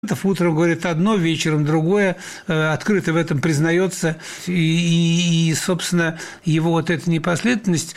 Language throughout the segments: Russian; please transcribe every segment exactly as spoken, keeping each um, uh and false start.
Утром говорит одно, вечером другое, открыто в этом признается. И, и, и, собственно, его вот эта непоследовательность,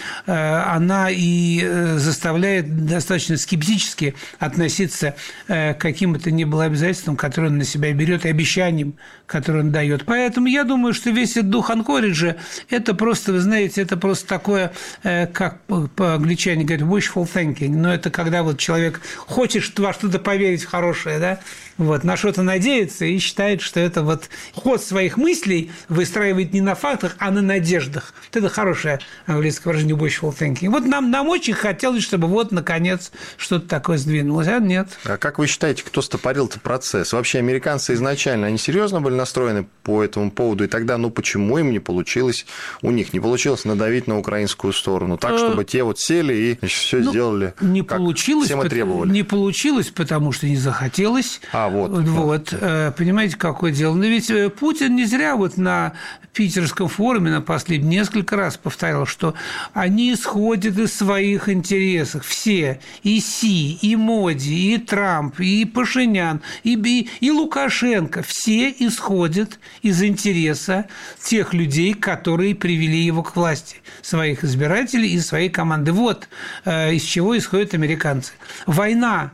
она и заставляет достаточно скептически относиться к каким бы то ни было обязательствам, которые он на себя берет, и обещаниям, которые он дает. Поэтому я думаю, что весь этот дух Анкориджа – это просто, вы знаете, это просто такое, как по-англичане говорят, wishful thinking. Но это когда вот человек хочет во что-то поверить в хорошее, да, вот, на что-то надеется и считает, что это вот ход своих мыслей выстраивает не на фактах, а на надеждах. Вот это хорошее английское выражение wishful thinking. Вот нам, нам очень хотелось, чтобы вот, наконец, что-то такое сдвинулось, а нет. А как вы считаете, кто стопорил этот процесс? Вообще американцы изначально, они серьезно были настроены по этому поводу? И тогда, ну, почему им не получилось, у них не получилось надавить на украинскую сторону, так, чтобы те вот сели и, значит, все ну, сделали, не как получилось, все мы требовали? Не получилось, потому что не захотелось. А, вот. Вот, понимаете, какое дело. Но ведь Путин не зря вот на питерском форуме на последнем несколько раз повторял, что они исходят из своих интересов. Все. И Си, и Моди, и Трамп, и Пашинян, и, и, и Лукашенко. Все исходят из интереса тех людей, которые привели его к власти. Своих избирателей и своей команды. Вот из чего исходят американцы. Война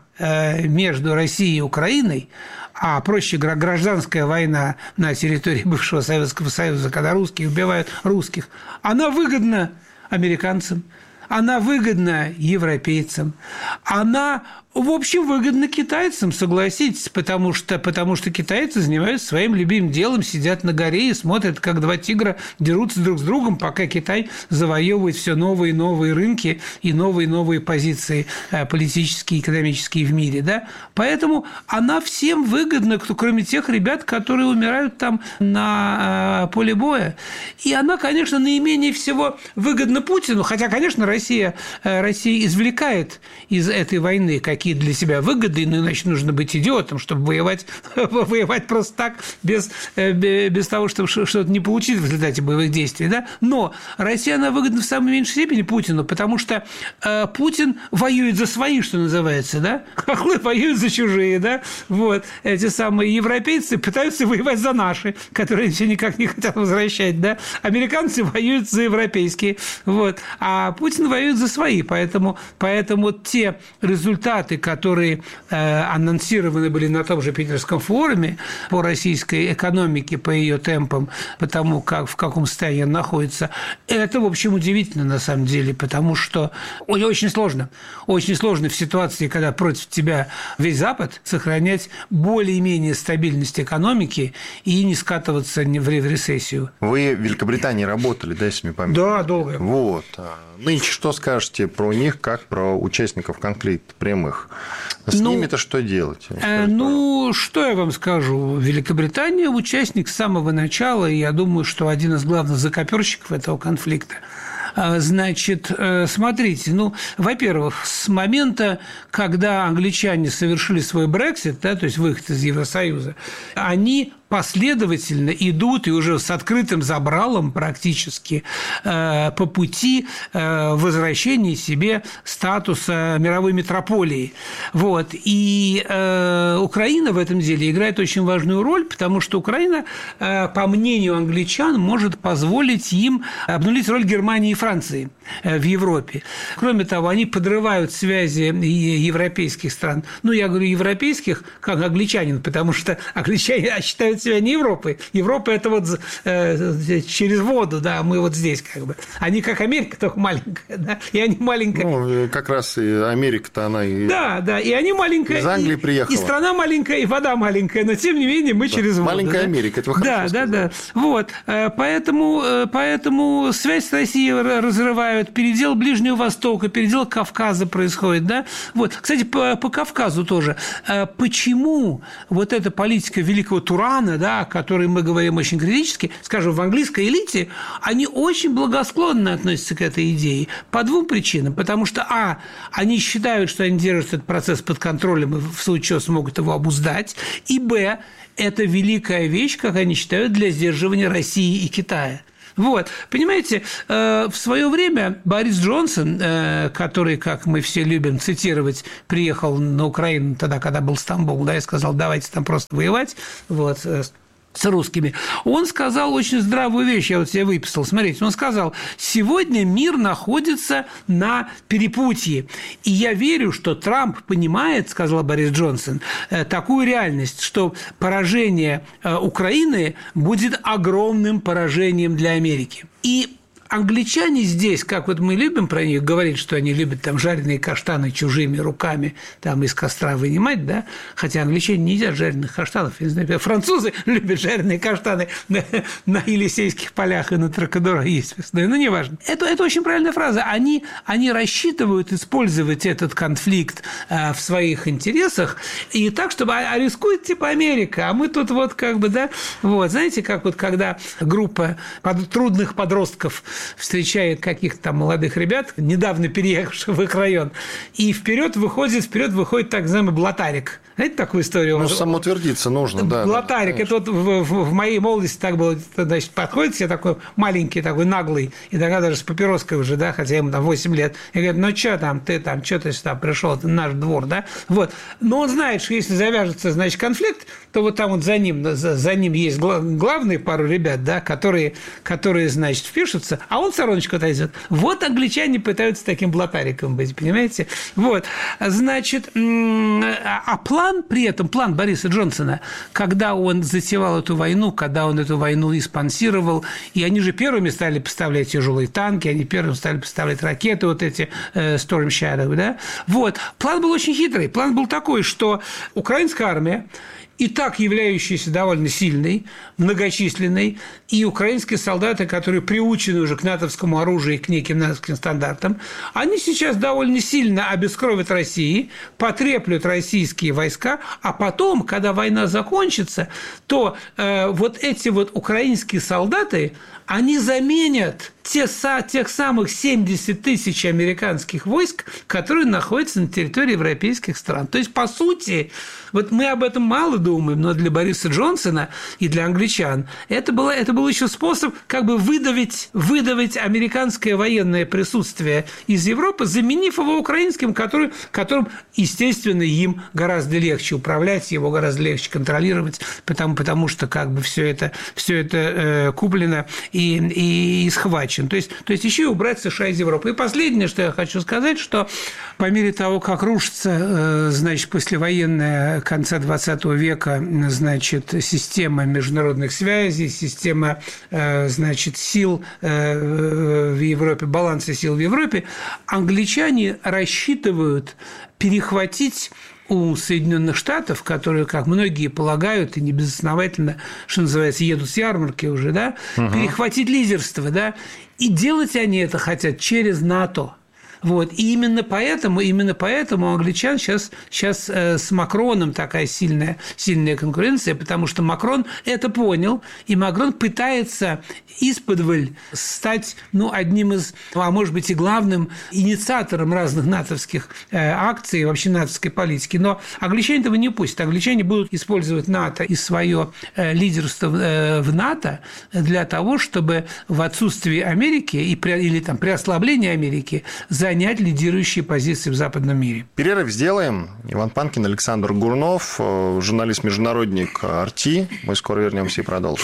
между Россией и Украиной, а проще говоря, гражданская война на территории бывшего Советского Союза, когда русские убивают русских, она выгодна американцам, она выгодна европейцам, она, в общем, выгодна китайцам, согласитесь, потому что, потому что китайцы занимаются своим любимым делом, сидят на горе и смотрят, как два тигра дерутся друг с другом, пока Китай завоевывает все новые и новые рынки и новые и новые позиции политические и экономические в мире. Да? Поэтому она всем выгодна, кроме тех ребят, которые умирают там на поле боя. И она, конечно, наименее всего выгодна Путину, хотя, конечно, Россия, Россия извлекает из этой войны какие для себя выгоды, но иначе нужно быть идиотом, чтобы воевать, воевать просто так, без, без того, чтобы что-то не получить в результате боевых действий. Да? Но Россия, она выгодна в самой меньшей степени Путину, потому что э, Путин воюет за свои, что называется, да? Хохлы воюют за чужие, да? Вот. Эти самые европейцы пытаются воевать за наши, которые все никак не хотят возвращать, да? Американцы воюют за европейские, вот. А Путин воюет за свои, поэтому, поэтому те результаты, которые э, анонсированы были на том же Питерском форуме по российской экономике, по ее темпам, по тому, как, в каком состоянии она находится, это, в общем, удивительно на самом деле, потому что очень сложно, очень сложно в ситуации, когда против тебя весь Запад, сохранять более-менее стабильность экономики и не скатываться в рецессию. Вы в Великобритании работали, да, если мне память? Да, долго. Вот. Нынче что скажете про них, как про участников конфликта прямых? С ну, ними-то что делать? Э, ну, что я вам скажу? Великобритания участник с самого начала, и я думаю, что один из главных закоперщиков этого конфликта. Значит, смотрите, ну, во-первых, с момента, когда англичане совершили свой Брексит, да, то есть выход из Евросоюза, они последовательно идут и уже с открытым забралом практически э, по пути э, возвращения себе статуса мировой метрополии. Вот. И э, Украина в этом деле играет очень важную роль, потому что Украина, э, по мнению англичан, может позволить им обнулить роль Германии и Франции э, в Европе. Кроме того, они подрывают связи европейских стран. Ну, я говорю европейских, как англичанин, потому что англичане считают себя не Европой. Европа – это вот э, через воду, да, мы вот здесь как бы. Они как Америка, только маленькая, да, и они маленькая. Ну, как раз и Америка-то она и... Да, да, и они маленькая. Из Англии и, приехала. И страна маленькая, и вода маленькая, но тем не менее мы да, через воду. Маленькая да? Америка, это вы да, хорошо да, да, да. Вот, поэтому, поэтому связь с Россией разрывают, передел Ближнего Востока, передел Кавказа происходит, да. Вот, кстати, по, по Кавказу тоже. Почему вот эта политика великого Турана, да, о которой мы говорим очень критически, скажем, в английской элите, они очень благосклонно относятся к этой идее по двум причинам. Потому что, а, они считают, что они держат этот процесс под контролем и в случае чего смогут его обуздать, и, б, это великая вещь, как они считают, для сдерживания России и Китая. Вот, понимаете, в свое время Борис Джонсон, который, как мы все любим цитировать, приехал на Украину тогда, когда был Стамбул, да, и сказал, давайте там просто воевать, вот, с русскими, он сказал очень здравую вещь, я вот себе выписал, смотрите, он сказал, сегодня мир находится на перепутье, и я верю, что Трамп понимает, сказал Борис Джонсон, такую реальность, что поражение Украины будет огромным поражением для Америки. И англичане здесь, как вот мы любим про них говорить, что они любят там жареные каштаны чужими руками там из костра вынимать, да, хотя англичане не едят жареных каштанов, я не знаю, французы любят жареные каштаны на, на Елисейских полях и на Тракадура есть, ну, неважно. Это, это очень правильная фраза. Они, они рассчитывают использовать этот конфликт э, в своих интересах и так, чтобы а, а рискует типа Америка, а мы тут вот как бы, да, вот, знаете, как вот когда группа под, трудных подростков встречает каких-то там молодых ребят, недавно переехавших в их район, и вперед выходит, вперед выходит так называемый блатарик. Знаете такую историю? Ну, самоутвердиться нужно, да. Блатарик. Да, это вот в, в, в моей молодости так было, значит, подходит себе такой маленький, такой наглый, и тогда даже с папироской уже, да, хотя ему там восемь лет, и говорит, ну, что там, ты там, что ты сюда пришел, это наш двор, да, вот. Но он знает, что если завяжется, значит, конфликт, то вот там вот за ним, за, за ним есть главные пару ребят, да, которые, которые, значит, впишутся, а он в стороночку отойдет. Вот англичане пытаются таким блатариком быть, понимаете? Вот, значит, а план при этом, план Бориса Джонсона, когда он затевал эту войну, когда он эту войну и спонсировал, и они же первыми стали поставлять тяжелые танки, они первыми стали поставлять ракеты, вот эти э, Storm Shadow, да? Вот, план был очень хитрый. План был такой, что украинская армия, и так являющиеся довольно сильной, многочисленной, и украинские солдаты, которые приучены уже к натовскому оружию и к неким натовским стандартам, они сейчас довольно сильно обескровят Россию, потреплют российские войска, а потом, когда война закончится, то э, вот эти вот украинские солдаты, они заменят те, тех самых семьдесят тысяч американских войск, которые находятся на территории европейских стран. То есть, по сути, вот мы об этом мало думаем, но для Бориса Джонсона и для англичан это, было, это был еще способ как бы выдавить, выдавить американское военное присутствие из Европы, заменив его украинским, который, которым, естественно, им гораздо легче управлять, его гораздо легче контролировать, потому, потому что как бы все это, все это э, куплено и, и, и схвачено. То есть, то есть еще и убрать США из Европы. И последнее, что я хочу сказать, что по мере того, как рушится, значит, послевоенная конца двадцатого века, значит, система международных связей, система, значит, сил в Европе, баланса сил в Европе, англичане рассчитывают перехватить у Соединенных Штатов, которые, как многие полагают, и не безосновательно, что называется, едут с ярмарки уже, да, угу. перехватить лидерство, да, и делать они это хотят через НАТО. Вот. И именно поэтому, именно поэтому у англичан сейчас, сейчас э, с Макроном такая сильная, сильная конкуренция, потому что Макрон это понял, и Макрон пытается исподволь стать, ну, одним из, а может быть и главным инициатором разных натовских э, акций, вообще натовской политики. Но англичане этого не пустят. Англичане будут использовать НАТО и свое э, лидерство э, в НАТО для того, чтобы в отсутствии Америки и при, или там, при ослаблении Америки за занять лидирующие позиции в западном мире. Перерыв сделаем. Иван Панкин, Александр Гурнов, журналист-международник эр ти. Мы скоро вернемся и продолжим.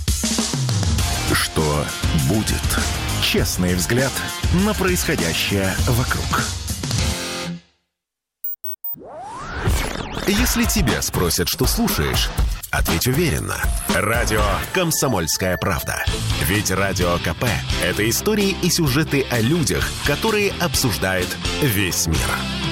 Что будет? Честный взгляд на происходящее вокруг. Если тебя спросят, что слушаешь, ответь уверенно. Радио «Комсомольская правда». Ведь Радио КП – это истории и сюжеты о людях, которые обсуждает весь мир.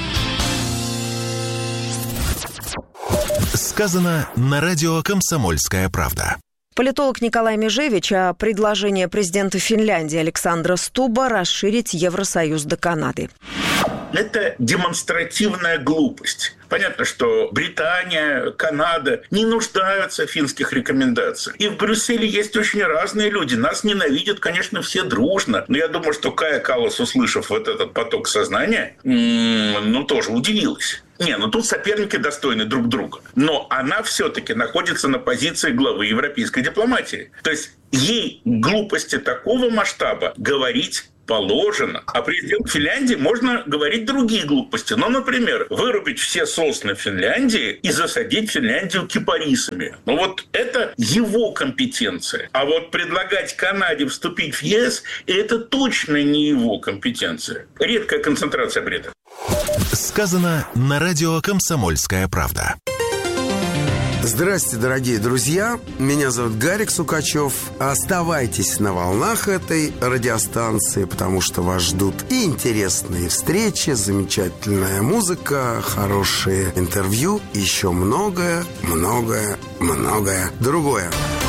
Сказано на радио «Комсомольская правда». Политолог Николай Межевич о предложении президента Финляндии Александра Стуба расширить Евросоюз до Канады. Это демонстративная глупость. Понятно, что Британия, Канада не нуждаются в финских рекомендациях. И в Брюсселе есть очень разные люди. Нас ненавидят, конечно, все дружно. Но я думаю, что Кая Каллас, услышав вот этот поток сознания, ну, тоже удивилась. Не, ну тут соперники достойны друг друга. Но она все-таки находится на позиции главы европейской дипломатии. То есть ей глупости такого масштаба говорить положено. А президент Финляндии можно говорить другие глупости. Ну, например, вырубить все сосны в Финляндии и засадить Финляндию кипарисами. Ну, вот это его компетенция. А вот предлагать Канаде вступить в ЕС – это точно не его компетенция. Редкая концентрация бреда. Сказано на радио «Комсомольская правда». Здрасте, дорогие друзья. Меня зовут Гарик Сукачев. Оставайтесь на волнах этой радиостанции, потому что вас ждут и интересные встречи, замечательная музыка, хорошие интервью, еще многое, многое, многое другое.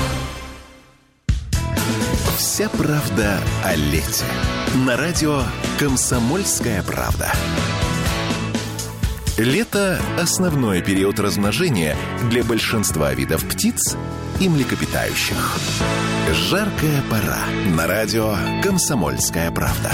Вся правда о лете. На радио «Комсомольская правда». Лето – основной период размножения для большинства видов птиц и млекопитающих. Жаркая пора. На радио «Комсомольская правда».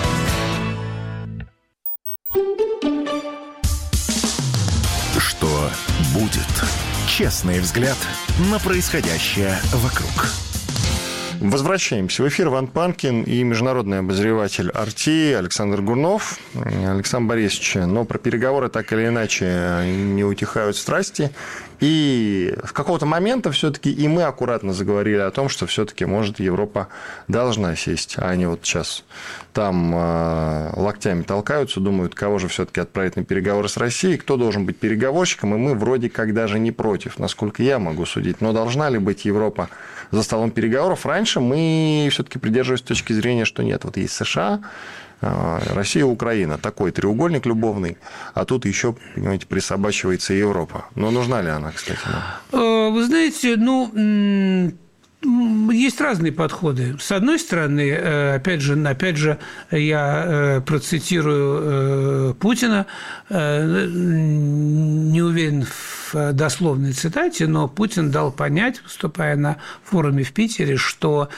Что будет? Честный взгляд на происходящее вокруг. Возвращаемся в эфир. Иван Панкин и международный обозреватель эр ти Александр Гурнов. Александр Борисович, но про переговоры так или иначе не утихают страсти. И с какого-то момента все-таки и мы аккуратно заговорили о том, что все-таки, может, Европа должна сесть, а они вот сейчас там э, локтями толкаются, думают, кого же все-таки отправить на переговоры с Россией, кто должен быть переговорщиком, и мы вроде как даже не против, насколько я могу судить. Но должна ли быть Европа за столом переговоров? Раньше мы все-таки придерживались точки зрения, что нет. Вот есть США, Россия, Украина. Такой треугольник любовный. А тут еще, понимаете, присобачивается Европа. Но нужна ли она, кстати? Нам? Вы знаете, ну... Есть разные подходы. С одной стороны, опять же, опять же я процитирую Путина, не уверен в дословной цитате, но Путин дал понять, выступая на форуме в Питере, что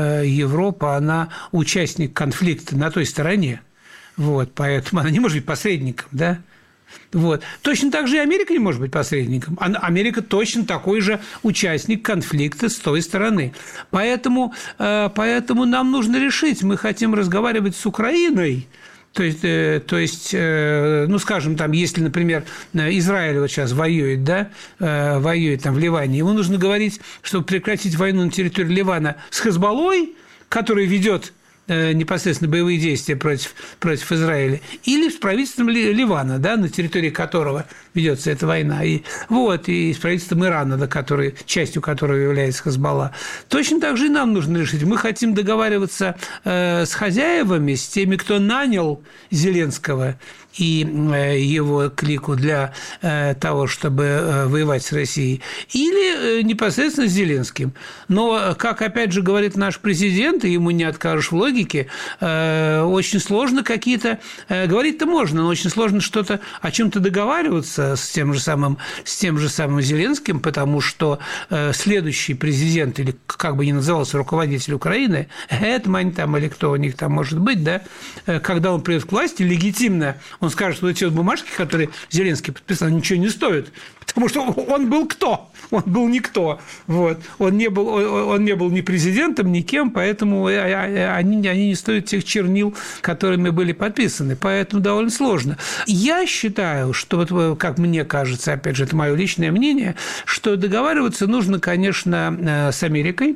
Европа, она участник конфликта на той стороне, вот, поэтому она не может быть посредником, да? Вот. Точно так же и Америка не может быть посредником. Америка точно такой же участник конфликта с той стороны. Поэтому, поэтому нам нужно решить, мы хотим разговаривать с Украиной. То есть, то есть, ну, скажем, там, если, например, Израиль вот сейчас воюет, да, воюет там в Ливане, ему нужно говорить, чтобы прекратить войну на территории Ливана с Хезболлой, который ведет непосредственно боевые действия против, против Израиля, или с правительством Ливана, да, на территории которого ведется эта война, и, вот, и с правительством Ирана, да, который, частью которого является Хезболла. Точно так же и нам нужно решить. Мы хотим договариваться э, с хозяевами, с теми, кто нанял Зеленского и его клику для того, чтобы воевать с Россией, или непосредственно с Зеленским. Но, как опять же говорит наш президент, и ему не откажешь в логике, очень сложно какие-то... Говорить-то можно, но очень сложно что-то о чем-то договариваться с тем же самым, с тем же самым Зеленским, потому что следующий президент, или как бы ни назывался, руководитель Украины, Гетман там или кто у них там может быть, да, когда он придет к власти, легитимно он скажет, что эти вот бумажки, которые Зеленский подписал, ничего не стоят, потому что он был кто? Он был никто. Вот. Он, не был, он не был ни президентом, ни кем, поэтому они, они не стоят тех чернил, которыми были подписаны. Поэтому довольно сложно. Я считаю, что, вот, как мне кажется, опять же, это мое личное мнение, что договариваться нужно, конечно, с Америкой.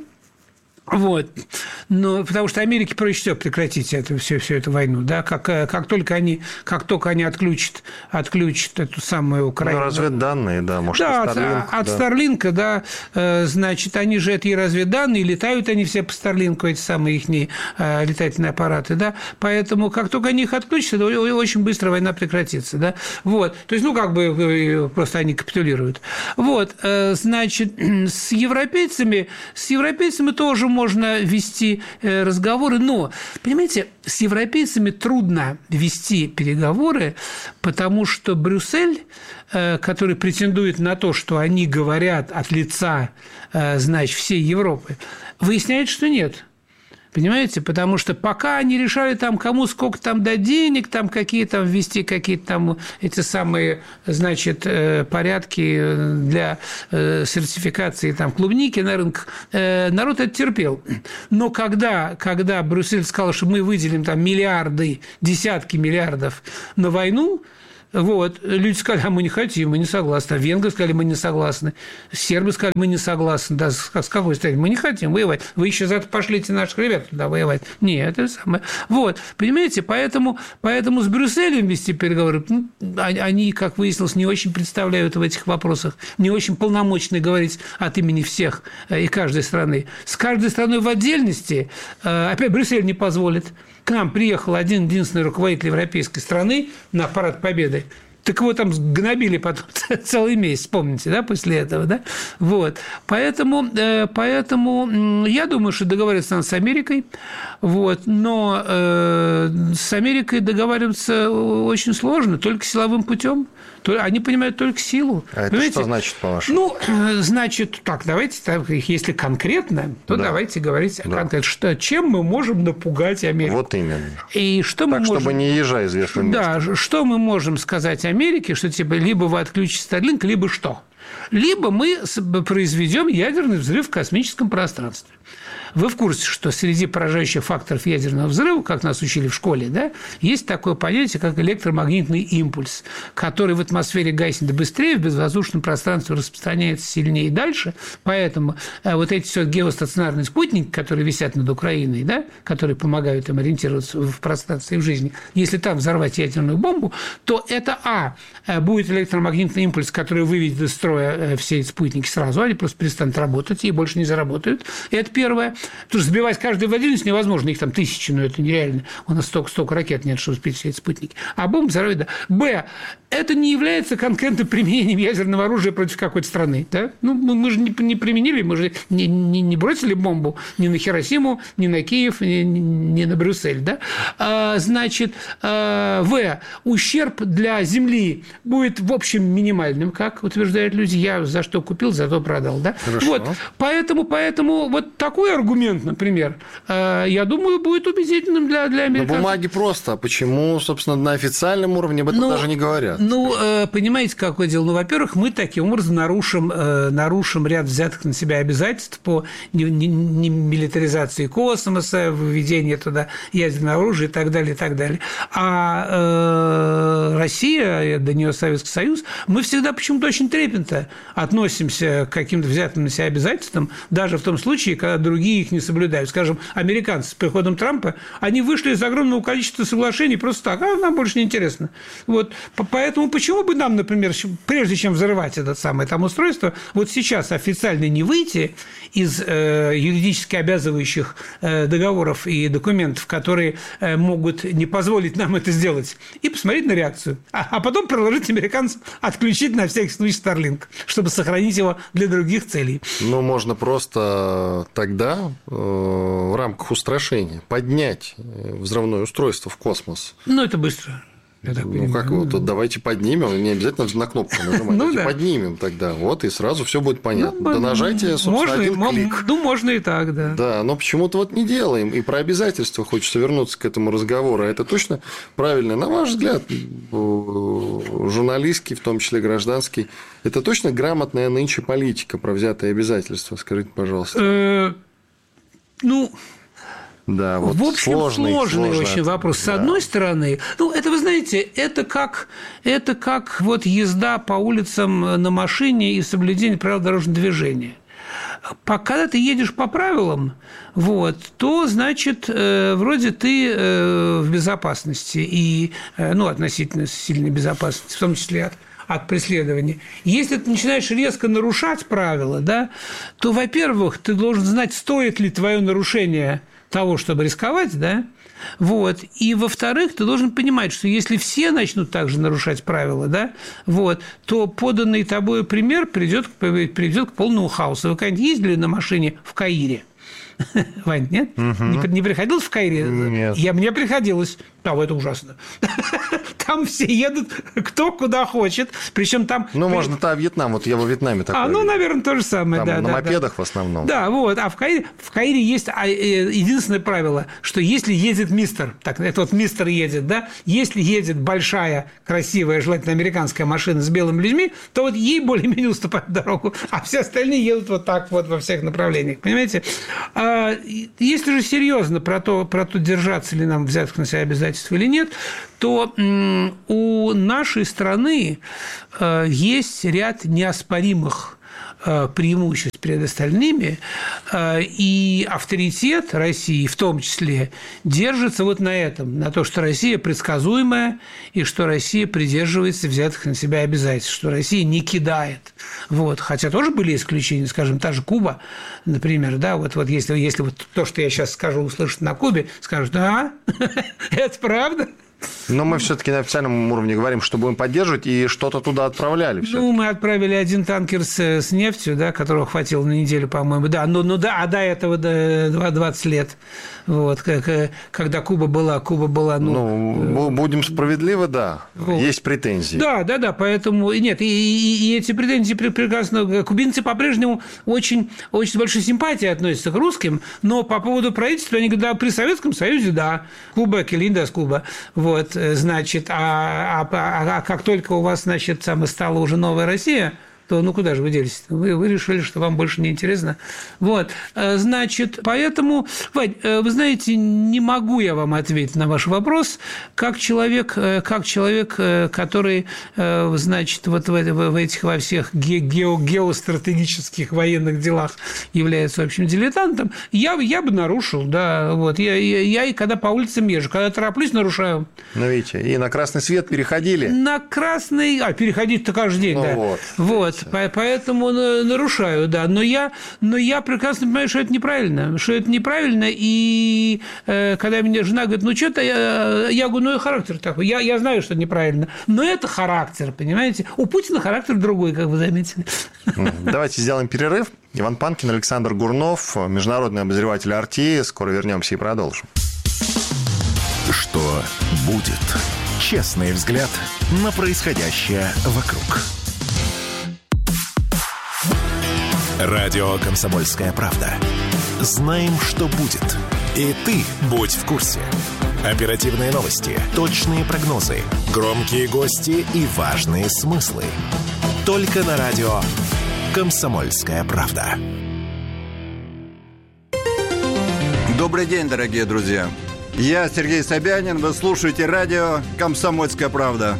Вот. Но, потому что Америке проще всего прекратить эту, всю, всю эту войну. Да? Как, как, только они, как только они отключат, отключат эту самую Украину. Ну, разведданные, да, может, да, от Starlink. От да. Starlink, да, значит, они же это и разведданные, летают они все по Starlink, эти самые их летательные аппараты, да, поэтому как только они их отключат, очень быстро война прекратится, да, вот, то есть, ну, как бы просто они капитулируют. Вот, значит, с европейцами, с европейцами тоже можно вести разговоры, но, понимаете, с европейцами трудно вести переговоры, потому что Брюссель, который претендует на то, что они говорят от лица, значит, всей Европы, выясняет, что нет. Понимаете? Потому что пока они решали там, кому сколько там дать денег, там какие там ввести какие-то там эти самые, значит, порядки для сертификации там клубники на рынках, народ это терпел. Но когда, когда Брюссель сказал, что мы выделим там миллиарды, десятки миллиардов на войну, вот, люди сказали, а мы не хотим, мы не согласны. А венгры сказали, мы не согласны. Сербы сказали, мы не согласны. Да, с какой стороны? Мы не хотим воевать. Вы еще за это пошлите наших ребят туда воевать. Нет, это самое. Вот, понимаете, поэтому, поэтому с Брюсселем вести переговоры, ну, они, как выяснилось, не очень представляют в этих вопросах, не очень полномочны говорить от имени всех и каждой страны. С каждой страной в отдельности, опять Брюссель не позволит. К нам приехал один единственный руководитель европейской страны на парад Победы. Так его там гнобили потом целый месяц, помните, да, после этого, да? Вот. Поэтому, поэтому я думаю, что договариваться надо с Америкой, вот, но э, с Америкой договариваться очень сложно, только силовым путем. Они понимают только силу. А это понимаете? Что значит, по-вашему? Ну, значит, так, давайте, так, если конкретно, то да. давайте говорить да. конкретно, что, чем мы можем напугать Америку. Вот именно. И что так, мы можем... чтобы не езжай известным местом. Да, что мы можем сказать Америке, что типа либо вы отключите Starlink, либо что? Либо мы произведем ядерный взрыв в космическом пространстве. Вы в курсе, что среди поражающих факторов ядерного взрыва, как нас учили в школе, да, есть такое понятие, как электромагнитный импульс, который в атмосфере гаснет быстрее, в безвоздушном пространстве распространяется сильнее и дальше. Поэтому вот эти все геостационарные спутники, которые висят над Украиной, да, которые помогают им ориентироваться в пространстве и в жизни, если там взорвать ядерную бомбу, то это, а, будет электромагнитный импульс, который выведет из строя все эти спутники сразу, они просто перестанут работать и больше не заработают. Это первое. Потому что сбивать каждую в отдельность невозможно. Их там тысячи, но это нереально. У нас столько, столько ракет нет, чтобы сбить все эти спутники. А бомбы взорвать, да. Б. Это не является конкретным применением ядерного оружия против какой-то страны. Да? Ну, мы же не применили, мы же не, не, не бросили бомбу ни на Хиросиму, ни на Киев, ни, ни на Брюссель. Да? А, значит, а, В. Ущерб для Земли будет, в общем, минимальным, как утверждают люди. Я за что купил, зато продал. Да? Вот. Поэтому, поэтому вот такой аргумент, например, я думаю, будет убедительным для, для американцев. На бумаге просто. А почему, собственно, на официальном уровне об этом ну, даже не говорят? Ну, понимаете, какое дело? Ну, во-первых, мы таким образом нарушим, нарушим ряд взятых на себя обязательств по немилитаризации космоса, введению туда ядерного оружия и так далее, и так далее. А Россия, до нее Советский Союз, мы всегда почему-то очень трепетно относимся к каким-то взятым на себя обязательствам, даже в том случае, когда другие их не соблюдают. Скажем, американцы с приходом Трампа, они вышли из огромного количества соглашений просто так, а нам больше не интересно. Вот. Поэтому почему бы нам, например, прежде чем взрывать это самое там устройство, вот сейчас официально не выйти из э, юридически обязывающих э, договоров и документов, которые э, могут не позволить нам это сделать, и посмотреть на реакцию. А, а потом предложить американцам отключить на всякий случай Starlink, чтобы сохранить его для других целей. Ну, можно просто тогда э, в рамках устрашения поднять взрывное устройство в космос. Ну, это быстро. Ну, как вот, вот давайте поднимем, не обязательно на кнопку нажимать, ну, да. поднимем тогда, вот, и сразу все будет понятно. Ну, да нажатие, собственно, можно, один клик. Ну, можно и так, да. Да, но почему-то вот не делаем, и про обязательства хочется вернуться к этому разговору. Это точно правильно, на ваш взгляд, журналистский, в том числе гражданский, это точно грамотная нынче политика про взятые обязательства? Скажите, пожалуйста. Ну... Да, вот в общем, сложный, сложный сложный очень вопрос. С да. одной стороны, ну, это, вы знаете, это как, это как вот езда по улицам на машине и соблюдение правил дорожного движения. Когда ты едешь по правилам, вот, то, значит, вроде ты в безопасности и, ну, относительно сильной безопасности, в том числе от от преследования. Если ты начинаешь резко нарушать правила, да, то, во-первых, ты должен знать, стоит ли твое нарушение того, чтобы рисковать, да, вот, и, во-вторых, ты должен понимать, что если все начнут также нарушать правила, да, вот, то поданный тобой пример приведет, приведет к полному хаосу. Вы когда-нибудь ездили на машине в Каире? Вань, нет? Угу. Не, не приходилось в Каире? Нет. Я, мне приходилось. А, это ужасно. Там все едут кто куда хочет. Причем там... Ну, можно то Вьетнам. Вот я во Вьетнаме такой. А, ну, наверное, то же самое. Там да, на да, мопедах да. в основном. Да, вот. А в Каире, в Каире есть единственное правило, что если едет мистер, так, это вот мистер едет, да, если едет большая, красивая, желательно американская машина с белыми людьми, то вот ей более-менее уступают дорогу, а все остальные едут вот так вот во всех направлениях. Понимаете? А, если же серьезно про то, про то, держаться ли нам взятых на себя обязательств или нет, то м, у нашей страны э, есть ряд неоспоримых э, преимуществ перед остальными, э, и авторитет России в том числе держится вот на этом, на то, что Россия предсказуемая и что Россия придерживается взятых на себя обязательств, что Россия не кидает. Вот. Хотя тоже были исключения, скажем, та же Куба, например, да, вот, вот если, если вот то, что я сейчас скажу, услышат на Кубе, скажут, да, это правда. Но мы все-таки на официальном уровне говорим, что будем поддерживать, и что-то туда отправляли. Все-таки. Ну, мы отправили один танкер с, с нефтью, да, которого хватило на неделю, по-моему. Да, ну, ну да, а до этого до двадцать лет. Вот, как, когда Куба была, Куба была, ну... Ну, будем справедливы, да, вот. Есть претензии. Да, да, да, поэтому... Нет, и, и, и эти претензии прекрасно... Кубинцы по-прежнему очень, очень с большой симпатией относятся к русским, но по поводу правительства, они говорят, да, при Советском Союзе, да, Куба, Келиндас, Куба, вот, значит, а, а, а как только у вас, значит, там стала уже новая Россия, то ну куда же вы делись? Вы, вы решили, что вам больше не интересно. Вот, значит, поэтому, Вань, вы знаете, не могу я вам ответить на ваш вопрос, как человек, как человек, который, значит, вот в, в этих во всех ге, гео, геостратегических военных делах является, в общем, дилетантом, я, я бы нарушил, да, вот, я, я, я и когда по улицам езжу, когда тороплюсь, нарушаю. Ну, видите, и на красный свет переходили. На красный, а, переходить-то каждый день, ну, да. Вот. Вот. Поэтому нарушаю, да. Но я, но я прекрасно понимаю, что это неправильно. Что это неправильно. И э, когда меня жена говорит, ну, что-то я, я говорю, ну, и характер такой. Я, я знаю, что это неправильно. Но это характер, понимаете? У Путина характер другой, как вы заметили. Давайте сделаем перерыв. Иван Панкин, Александр Гурнов, международный обозреватель эр ти ай. Скоро вернемся и продолжим. Что будет? Честный взгляд на происходящее вокруг. Радио «Комсомольская правда». Знаем, что будет. И ты будь в курсе. Оперативные новости, точные прогнозы, громкие гости и важные смыслы. Только на радио «Комсомольская правда». Добрый день, дорогие друзья. Я Сергей Собянин. Вы слушаете радио «Комсомольская правда».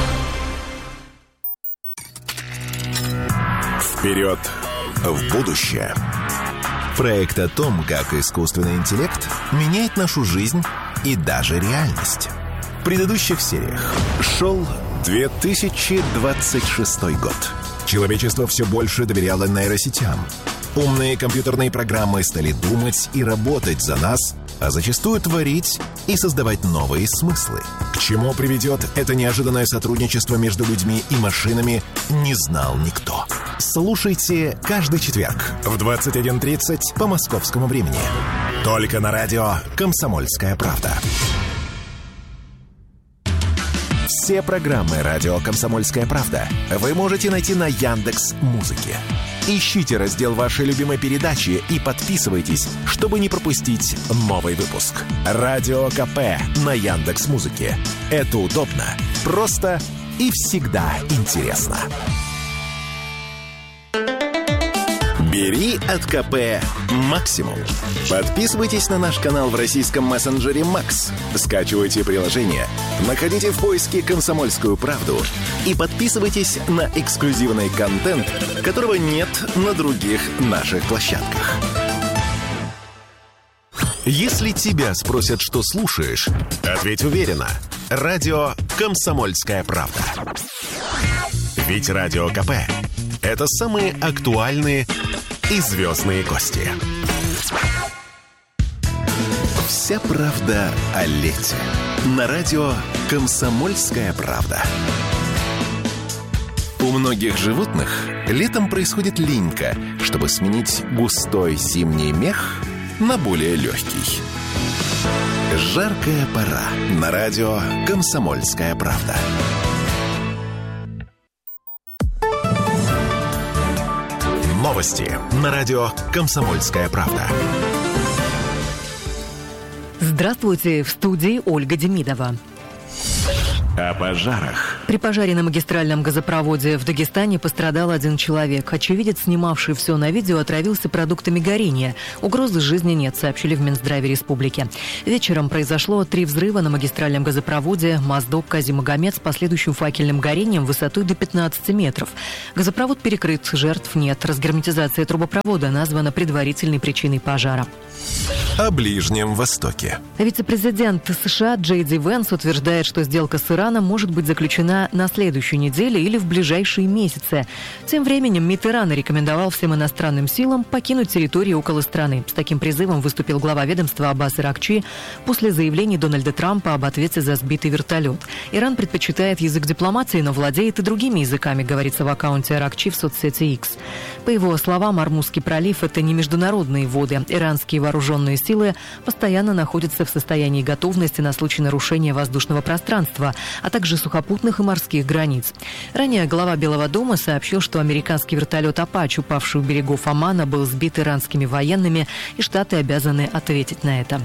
Вперед в будущее. Проект о том, как искусственный интеллект меняет нашу жизнь и даже реальность. В предыдущих сериях шел две тысячи двадцать шестой год. Человечество все больше доверяло нейросетям. Умные компьютерные программы стали думать и работать за нас, а зачастую творить и создавать новые смыслы. К чему приведет это неожиданное сотрудничество между людьми и машинами, не знал никто. Слушайте каждый четверг в двадцать один тридцать по московскому времени. Только на радио «Комсомольская правда». Все программы радио «Комсомольская правда» вы можете найти на Яндекс.Музыке. Ищите раздел вашей любимой передачи и подписывайтесь, чтобы не пропустить новый выпуск. Радио КП на Яндекс.Музыке. Это удобно, просто и всегда интересно. Бери от КП максимум. Подписывайтесь на наш канал в российском мессенджере Макс. Скачивайте приложение, находите в поиске «Комсомольскую правду» и подписывайтесь на эксклюзивный контент, которого нет на других наших площадках. Если тебя спросят, что слушаешь, ответь уверенно. Радио «Комсомольская правда». Ведь Радио КП – это самые актуальные и звездные гости. Вся правда о лете. На радио «Комсомольская правда». У многих животных летом происходит линька, чтобы сменить густой зимний мех на более легкий. Жаркая пора на радио «Комсомольская правда». Новости на радио «Комсомольская правда». Здравствуйте, в студии Ольга Демидова. О пожарах. При пожаре на магистральном газопроводе в Дагестане пострадал один человек. Очевидец, снимавший все на видео, отравился продуктами горения. Угрозы жизни нет, сообщили в Минздраве республики. Вечером произошло три взрыва на магистральном газопроводе Моздок-Казимагомед с последующим факельным горением высотой до пятнадцати метров. Газопровод перекрыт, жертв нет. Разгерметизация трубопровода названа предварительной причиной пожара. О Ближнем Востоке. Вице-президент США Джей Ди Венс утверждает, что сделка с Ираном может быть заключена на следующей неделе или в ближайшие месяцы. Тем временем МИД Ирана рекомендовал всем иностранным силам покинуть территорию около страны. С таким призывом выступил глава ведомства Аббас Аракчи после заявлений Дональда Трампа об ответе за сбитый вертолет. Иран предпочитает язык дипломатии, но владеет и другими языками, говорится в аккаунте Аракчи в соцсети X. По его словам, Ормузский пролив – это не международные воды. Иранские вооруженные силы постоянно находятся в состоянии готовности на случай нарушения воздушного пространства, а также сухопутных и морских границ. Ранее глава Белого дома сообщил, что американский вертолет «Апач», упавший у берегов Омана, был сбит иранскими военными, и Штаты обязаны ответить на это.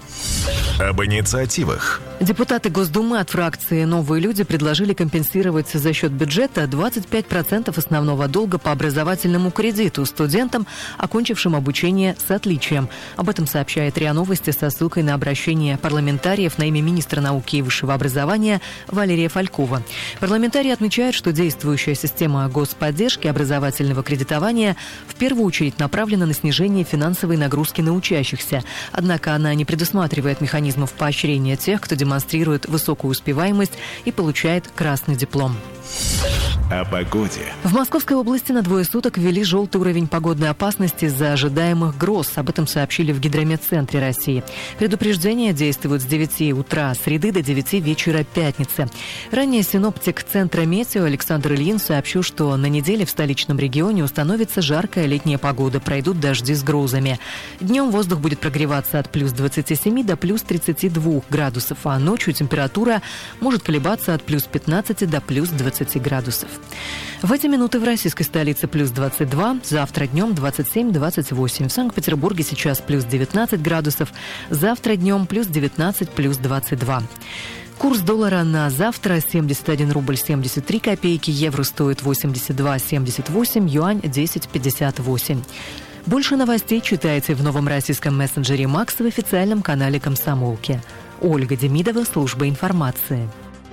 Об инициативах. Депутаты Госдумы от фракции «Новые люди» предложили компенсировать за счет бюджета двадцать пять процентов основного долга по образовательному кредиту студентам, окончившим обучение с отличием. Об этом сообщает РИА Новости со ссылкой на обращение парламентариев на имя министра науки и высшего образования Валерия Фалькова. Парламентарии отмечают, что действующая система господдержки образовательного кредитования в первую очередь направлена на снижение финансовой нагрузки на учащихся. Однако она не предусматривает механизмов поощрения тех, кто демонстрирует высокую успеваемость и получает красный диплом. О погоде. В Московской области на двое суток ввели желтый уровень погодной опасности из-за ожидаемых гроз. Об этом сообщили в Гидрометцентре России. Предупреждения действуют с девяти утра среды до девяти вечера пятницы. Ранее синоптик Центра Метео Александр Ильин сообщил, что на неделе в столичном регионе установится жаркая летняя погода, пройдут дожди с грозами. Днем воздух будет прогреваться от плюс двадцати семи до плюс тридцати двух градусов, а ночью температура может колебаться от плюс пятнадцати до плюс двадцати градусов. В эти минуты в российской столице плюс двадцать два, завтра днем двадцать семь - двадцать восемь. В Санкт-Петербурге сейчас плюс девятнадцать градусов, завтра днем плюс девятнадцать, плюс двадцать два. Курс доллара на завтра семьдесят один рубль семьдесят три копейки, евро стоит восемьдесят два семьдесят восемь, юань десять пятьдесят восемь. Больше новостей читайте в новом российском мессенджере «Макс» в официальном канале «Комсомолки». Ольга Демидова, служба информации.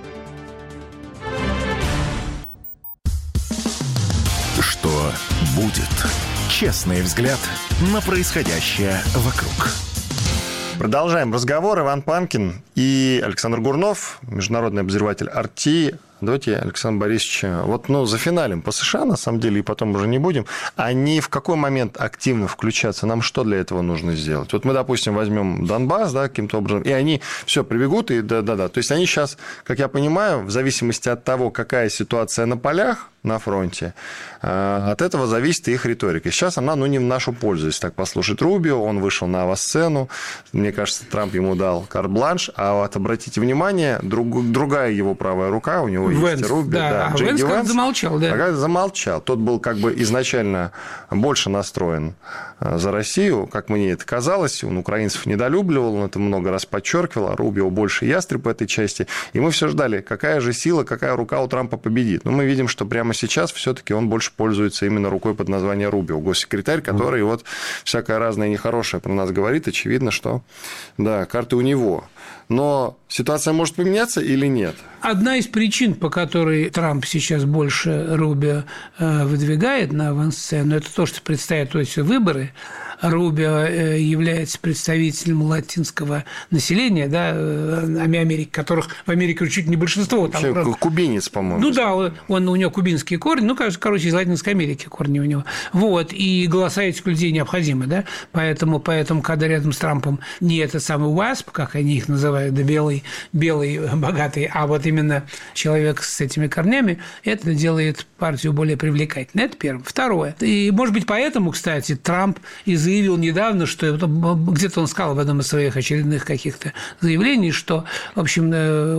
Что будет? Честный взгляд на происходящее вокруг. Продолжаем разговор. Иван Панкин и Александр Гурнов, международный обозреватель ар ти. Давайте, Александр Борисович, вот ну, за финалем по США, на самом деле, и потом уже не будем. Они в какой момент активно включаться? Нам что для этого нужно сделать? Вот мы, допустим, возьмем Донбасс, да, каким-то образом, и они все прибегут, и да-да-да. То есть они сейчас, как я понимаю, в зависимости от того, какая ситуация на полях, на фронте, от этого зависит их риторика. И сейчас она, ну, не в нашу пользу, если так послушать Рубио, он вышел на авосцену, мне кажется, Трамп ему дал карт-бланш, а вот обратите внимание, друг, другая его правая рука, у него Венс, есть Руби, да, да, а Джей Венс Ди Венс, замолчал, да. а замолчал. Тот был как бы изначально больше настроен за Россию, как мне это казалось, он украинцев недолюбливал, он это много раз подчеркивал, а Рубио больше ястреб в этой части, и мы все ждали, какая же сила, какая рука у Трампа победит. Но мы видим, что прямо сейчас все-таки он больше пользуется именно рукой под названием Рубио, госсекретарь, который вот всякое разное нехорошее про нас говорит, очевидно, что да, карты у него. Но ситуация может поменяться или нет? Одна из причин, по которой Трамп сейчас больше Рубио выдвигает на авансцену, это то, что предстоят эти выборы. Рубио является представителем латинского населения, да, Америки, которых в Америке чуть не большинство. Там, вообще, кубинец, по-моему. Ну да, он, у него кубинские корни, ну, короче, из Латинской Америки корни у него. Вот, и голоса этих людей необходимы, да, поэтому, поэтому когда рядом с Трампом не этот самый уасп, как они их называют, называют, да, белый, белый, богатый, а вот именно человек с этими корнями, это делает партию более привлекательной. Это первое. Второе. И, может быть, поэтому, кстати, Трамп и заявил недавно, что где-то он сказал в одном из своих очередных каких-то заявлений, что, в общем,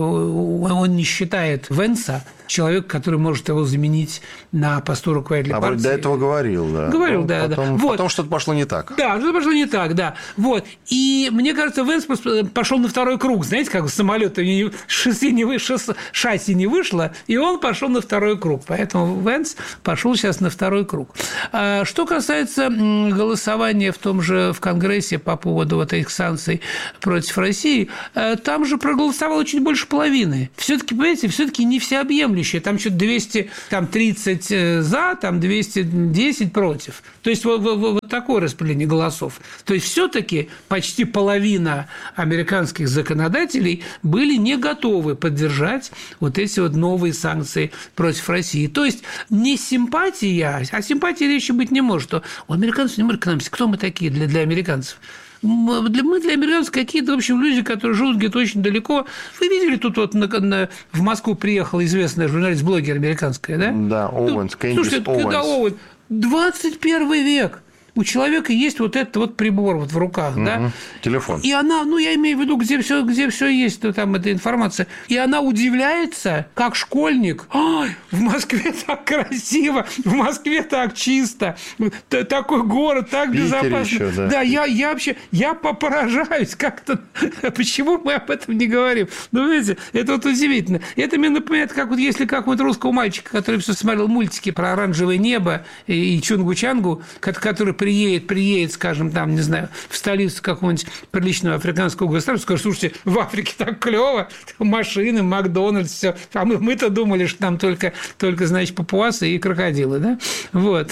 он не считает Венса человек, который может его заменить на посту руководителя а партии. А до этого говорил, да. Говорил, ну, да, потом, да. Вот. Потом что-то пошло не так. Да, что-то пошло не так, да. Вот. И мне кажется, Венс пошел на второй круг. Знаете, как самолет шасси не, вы, шасси, шасси не вышло, и он пошел на второй круг. Поэтому Венс пошел сейчас на второй круг. А что касается голосования в том же в Конгрессе по поводу вот этих санкций против России, там же проголосовало чуть больше половины. Все-таки, понимаете, все-таки не всеобъемлющее. Там что-то двести тридцать за, там двести десять против. То есть вот, вот, вот такое распределение голосов. То есть все-таки почти половина американских законодателей были не готовы поддержать вот эти вот новые санкции против России. То есть не симпатия, а симпатии речи быть не может. Что у американцев не может к нам. Кто мы такие для, для американцев? Мы для, мы для американцев какие-то, в общем, люди, которые живут где-то очень далеко. Вы видели, тут вот на, на, в Москву приехала известная журналист-блогер американская, да? Да, Оуэнс, Кэндис Слушайте, Оуэнс. Да, Оуэнс. двадцать первый век. У человека есть вот этот вот прибор вот в руках, угу. да? Телефон. И она, ну, я имею в виду, где все, где все есть, то там эта информация. И она удивляется, как школьник. Ой, в Москве так красиво, в Москве так чисто, такой город, так Питер безопасно. Еще, да. Да, я, я вообще, я поражаюсь как-то. Почему мы об этом не говорим? Ну, видите, это вот удивительно. Это мне напоминает, как вот если какого-то русского мальчика, который все смотрел мультики про оранжевое небо и Чунгу-Чангу, который приедет, приедет, скажем, там, не знаю, в столицу какого-нибудь приличного африканского государства, скажет: слушайте, в Африке так клево, машины, Макдональдс, все. А мы, мы-то думали, что там только, только, значит, папуасы и крокодилы, да? Вот.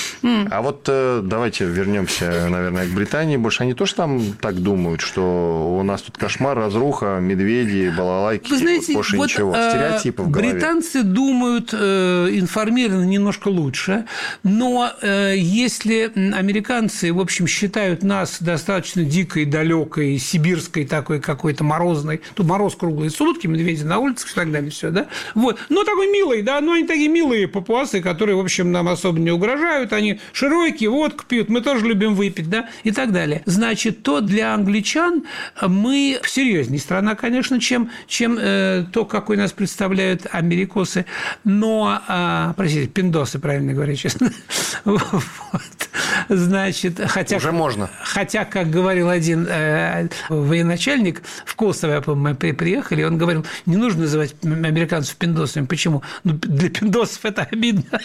А вот давайте вернемся, наверное, к Британии. Больше они тоже там так думают, что у нас тут кошмар, разруха, медведи, балалайки, вы знаете, больше вот, ничего, стереотипы в голове. Британцы думают э, информированно немножко лучше, но э, если американцы, в общем, считают нас достаточно дикой, далекой, сибирской такой какой-то морозной, тут мороз круглые сутки, медведи на улицах и так далее, все, да, вот, но такой милый, да, но они такие милые папуасы, которые, в общем, нам особо не угрожают, они широкие, водку пьют, мы тоже любим выпить, да, и так далее. Значит, то для англичан мы серьезнее страна, конечно, чем, чем э, то, какой нас представляют америкосы, но, э, простите, пиндосы, правильно говоря, честно, вот. Значит, хотя, уже можно. Хотя, как говорил один э, военачальник, в Косово, мы приехали, он говорил: не нужно называть американцев пиндосами. Почему? Ну, для пиндосов это обидно.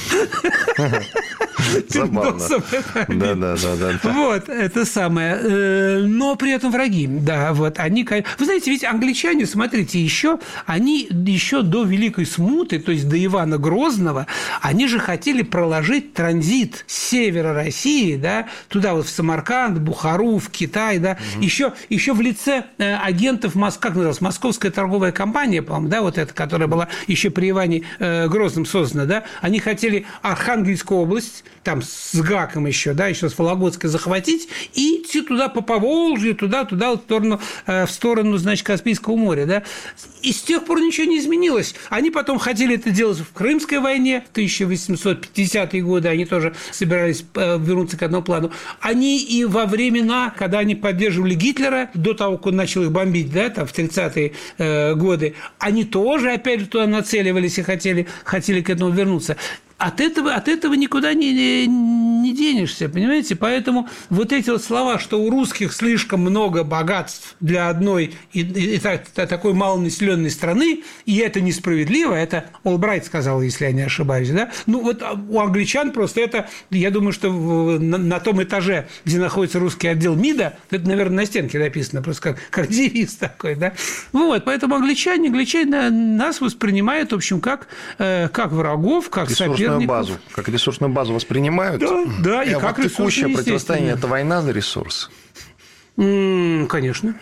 Забавно. Да, да, да, да. Вот, это самое. Но при этом враги, да, вот они. Вы знаете, ведь англичане, смотрите, еще они еще до Великой Смуты, то есть до Ивана Грозного, они же хотели проложить транзит с севера России, да, туда вот в Самарканд, Бухару, в Китай, да, угу. еще, еще в лице агентов, как называлась, Московская торговая компания, по-моему, да, вот эта, которая была еще при Иване Грозном создана, да, они хотели Архангельскую область, там с Гаком еще, да, еще с Вологодской захватить и идти туда по Поволжью, туда, туда, в сторону, в сторону, значит, Каспийского моря, да. И с тех пор ничего не изменилось. Они потом хотели это делать в Крымской войне, в тысяча восемьсот пятидесятые годы, они тоже собирались вернуться к одному плану. Они и во времена, когда они поддерживали Гитлера, до того, как он начал их бомбить, да, там, в тридцатые годы, они тоже, опять же, туда нацеливались и хотели, хотели к этому вернуться. От этого, от этого никуда не, не, не денешься, понимаете? Поэтому вот эти вот слова, что у русских слишком много богатств для одной и, и, и так, такой малонаселенной страны, и это несправедливо, это Олбрайт сказал, если я не ошибаюсь, да? Ну, вот у англичан просто это, я думаю, что на, на том этаже, где находится русский отдел МИДа, это, наверное, на стенке написано, просто как, как девиз такой, да? Вот, поэтому англичане, англичане нас воспринимают, в общем, как, как врагов, как соперников. Базу, как ресурсную базу воспринимают. Да, да, и, и как вот текущее противостояние – это война за ресурс. Mm, конечно.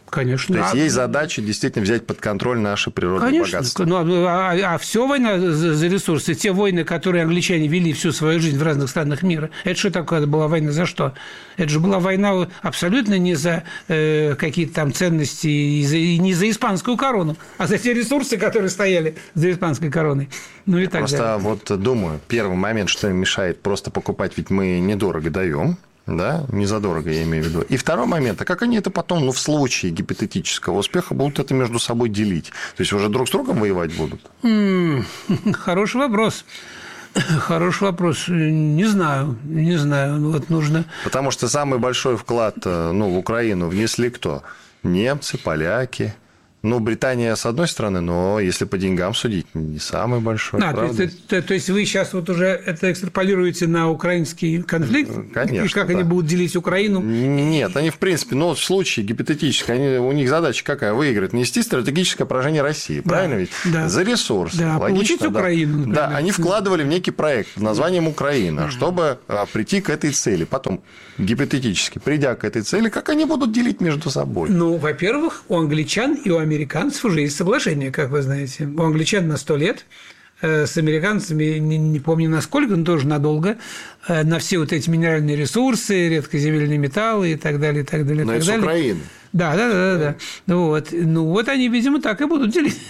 Конечно. То есть а... есть задача действительно взять под контроль наши природные Конечно. богатства. Ну, а, а все война за, за ресурсы, те войны, которые англичане вели всю свою жизнь в разных странах мира, это что такое? Это была война за что? Это же была война абсолютно не за э, какие-то там ценности и, за, и не за испанскую корону, а за те ресурсы, которые стояли за испанской короной. Ну и так Просто далее. вот думаю, первый момент, что им мешает просто покупать, ведь мы недорого даем. Да, не задорого, я имею в виду. И второй момент, а как они это потом, ну, в случае гипотетического успеха, будут это между собой делить? То есть уже друг с другом воевать будут? Mm, хороший вопрос. Хороший вопрос. Не знаю, не знаю. Вот нужно... Потому что самый большой вклад, ну, в Украину внесли кто? Немцы, поляки. Ну, Британия, с одной стороны, но если по деньгам судить, не самый большой, а, правда? То есть, то, то есть вы сейчас вот уже это экстраполируете на украинский конфликт? Конечно, и как да. они будут делить Украину? Нет, они, в принципе, ну, в случае гипотетически, они, у них задача какая? Выиграть, нести стратегическое поражение России, да, правильно ведь? Да. За ресурсы. Да, логично, получить да. Украину, например. Да, они вкладывали в некий проект под названием «Украина», mm-hmm. чтобы прийти к этой цели. Потом, гипотетически, придя к этой цели, как они будут делить между собой? Ну, во-первых, у англичан и у американцев уже есть соглашение, как вы знаете. У англичан на сто лет, с американцами, не, не помню насколько, но тоже надолго, на все вот эти минеральные ресурсы, редкоземельные металлы и так далее, и так далее. Но и так это далее. с Украины. Да, да, да, да, да. Вот. Ну, вот они, видимо, так и будут делить.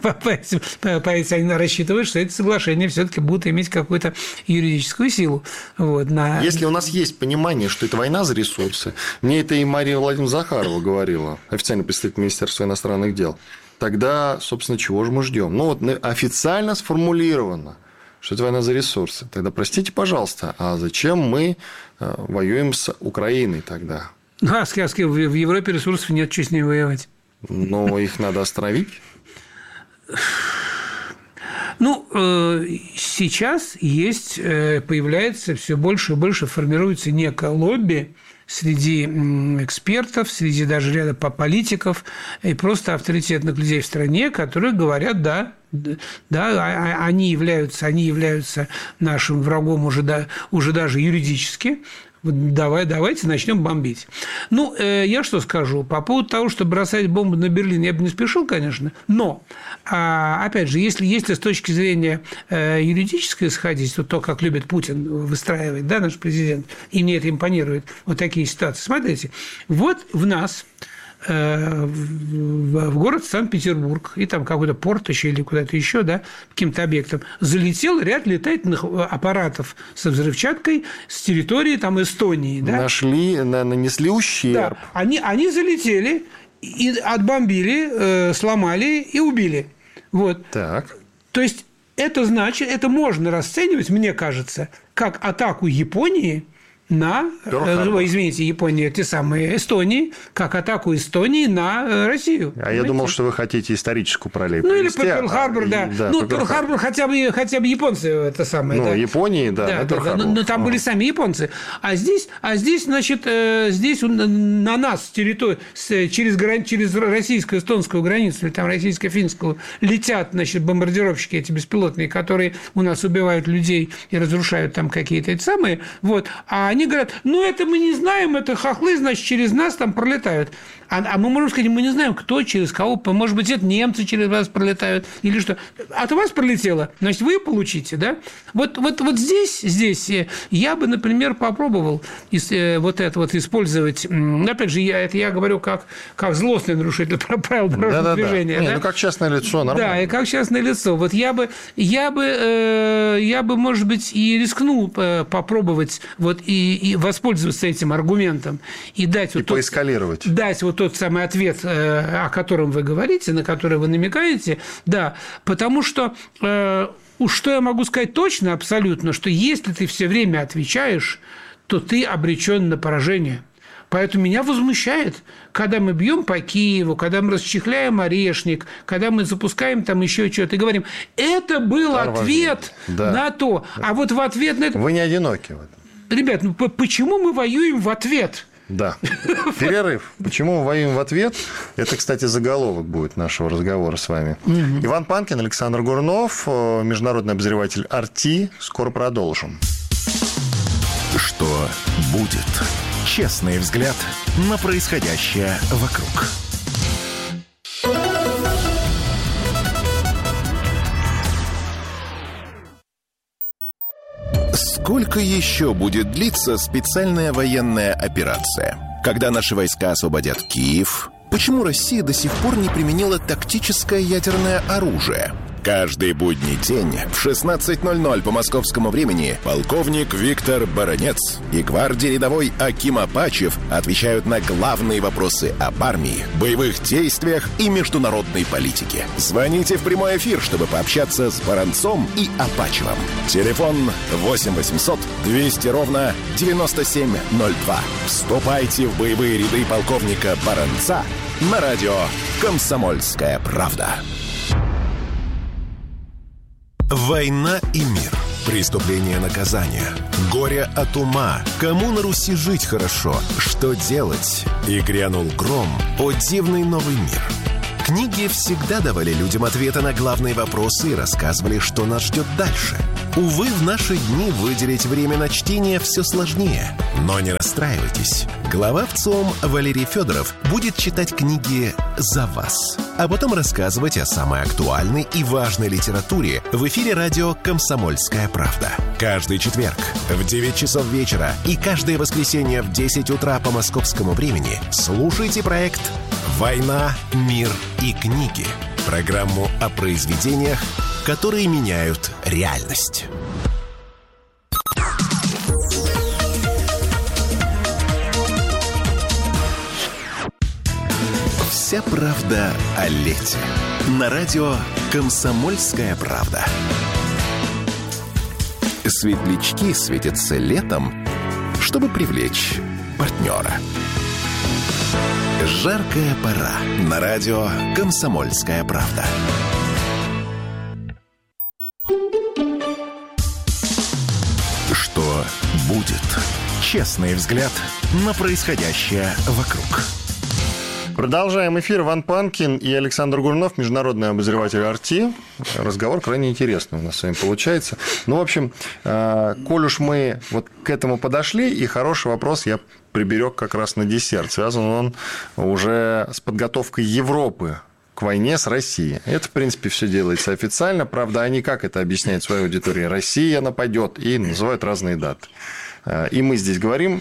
Поэтому они рассчитывают, что эти соглашения все-таки будут иметь какую-то юридическую силу. Вот, на... Если у нас есть понимание, что это война за ресурсы, мне это и Мария Владимировна Захарова говорила, официальный представитель Министерства иностранных дел, тогда, собственно, чего же мы ждем? Ну, вот официально сформулировано, что это война за ресурсы. Тогда, простите, пожалуйста, а зачем мы воюем с Украиной тогда? А, сказки, в Европе ресурсов нет, что с ней воевать. Но их надо остановить. Ну, сейчас есть, появляется все больше и больше, формируется некое лобби среди экспертов, среди даже ряда политиков и просто авторитетных людей в стране, которые говорят, да, да, они являются, они являются нашим врагом уже, да, уже даже юридически. Давай, давайте начнем бомбить. Ну, э, я что скажу? По поводу того, что бросать бомбу на Берлин, я бы не спешил, конечно. Но, а, опять же, если, если с точки зрения э, юридической исходить, то, то, как любит Путин выстраивать, да, наш президент, и мне это импонирует, вот такие ситуации. Смотрите, вот в нас... в город Санкт-Петербург, и там какой-то порт еще или куда-то еще, да, каким-то объектом, залетел ряд летательных аппаратов со взрывчаткой с территории там Эстонии. Да? Нашли, нанесли ущерб. Да, они, они залетели, и отбомбили, сломали и убили. Вот. Так. То есть, это значит, это можно расценивать, мне кажется, как атаку Японии на, э, извините, Японии, те самые Эстонии, как атаку Эстонии на Россию. А я думал, что вы хотите историческую параллель Ну, привести. или Перл-Харбор, а, да. И, да. Ну, Перл-Харбор хотя бы, хотя бы японцы это самое. Ну, да. Японии, да. да, да, да. Но, но там а. были сами японцы. А здесь, а здесь значит, э, здесь на нас территорию, через, грани, через российско-эстонскую границу, или там российско-финскую, летят, значит, бомбардировщики эти беспилотные, которые у нас убивают людей и разрушают там какие-то эти самые. Вот. А они говорят, ну, это мы не знаем, это хохлы, значит, через нас там пролетают. А, а мы можем сказать, мы не знаем, кто через кого. Может быть, это немцы через вас пролетают или что. От вас пролетело, значит, вы получите, да? Вот, вот, вот здесь, здесь я бы, например, попробовал вот это вот использовать. Опять же, я, это я говорю как, как злостный нарушитель правил дорожного да, да, движения. Да. Не, да? ну, как частное лицо, нормально. Да, и как частное лицо. Вот я бы, я бы, э, я бы, может быть, и рискнул попробовать вот и, и воспользоваться этим аргументом и дать и вот тот, поэскалировать. Дать вот тот самый ответ, о котором вы говорите, на который вы намекаете, да, потому что уж что я могу сказать точно, абсолютно, что если ты все время отвечаешь, то ты обречен на поражение. Поэтому меня возмущает, когда мы бьем по Киеву, когда мы расчехляем Орешник, когда мы запускаем там еще что-то и говорим, это был да, ответ да. на то. А вот в ответ на это... Вы не одиноки в этом. Ребят, ну почему мы воюем в ответ? Да. Перерыв. Почему мы воюем в ответ? Это, кстати, заголовок будет нашего разговора с вами. Угу. Иван Панкин, Александр Гурнов, международный обозреватель Арти. Скоро продолжим. Что будет? Честный взгляд на происходящее вокруг. Сколько еще будет длиться специальная военная операция? Когда наши войска освободят Киев? Почему Россия до сих пор не применила тактическое ядерное оружие? Каждый будний день в шестнадцать ноль ноль по московскому времени полковник Виктор Баранец и гвардии рядовой Аким Апачев отвечают на главные вопросы об армии, боевых действиях и международной политике. Звоните в прямой эфир, чтобы пообщаться с Баранцом и Апачевым. Телефон восемь восемьсот двести ровно девяносто семь ноль два. Вступайте в боевые ряды полковника Баранца на радио «Комсомольская правда». Война и мир. Преступление, наказание. Горе от ума. Кому на Руси жить хорошо? Что делать? И грянул гром. О, дивный новый мир. Книги всегда давали людям ответы на главные вопросы и рассказывали, что нас ждет дальше. Увы, в наши дни выделить время на чтение все сложнее. Но не расстраивайтесь. Глава ВЦИОМ Валерий Федоров будет читать книги за вас, а потом рассказывать о самой актуальной и важной литературе в эфире радио «Комсомольская правда». Каждый четверг в девять часов вечера и каждое воскресенье в десять утра по московскому времени слушайте проект «Война, мир и книги». Программу о произведениях, которые меняют реальность. Вся правда о лете. На радио «Комсомольская правда». Светлячки светятся летом, чтобы привлечь партнера. Жаркая пора. На радио «Комсомольская правда». Что будет? Честный взгляд на происходящее вокруг. Продолжаем эфир. Иван Панкин и Александр Гурнов, международный обозреватель «Арти». Разговор крайне интересный у нас с вами получается. Ну, в общем, коль уж мы вот к этому подошли, и хороший вопрос я приберег как раз на десерт. Связан он уже с подготовкой Европы к войне с Россией. Это, в принципе, все делается официально. Правда, они как это объясняют своей аудитории? Россия нападет, и называют разные даты. И мы здесь говорим,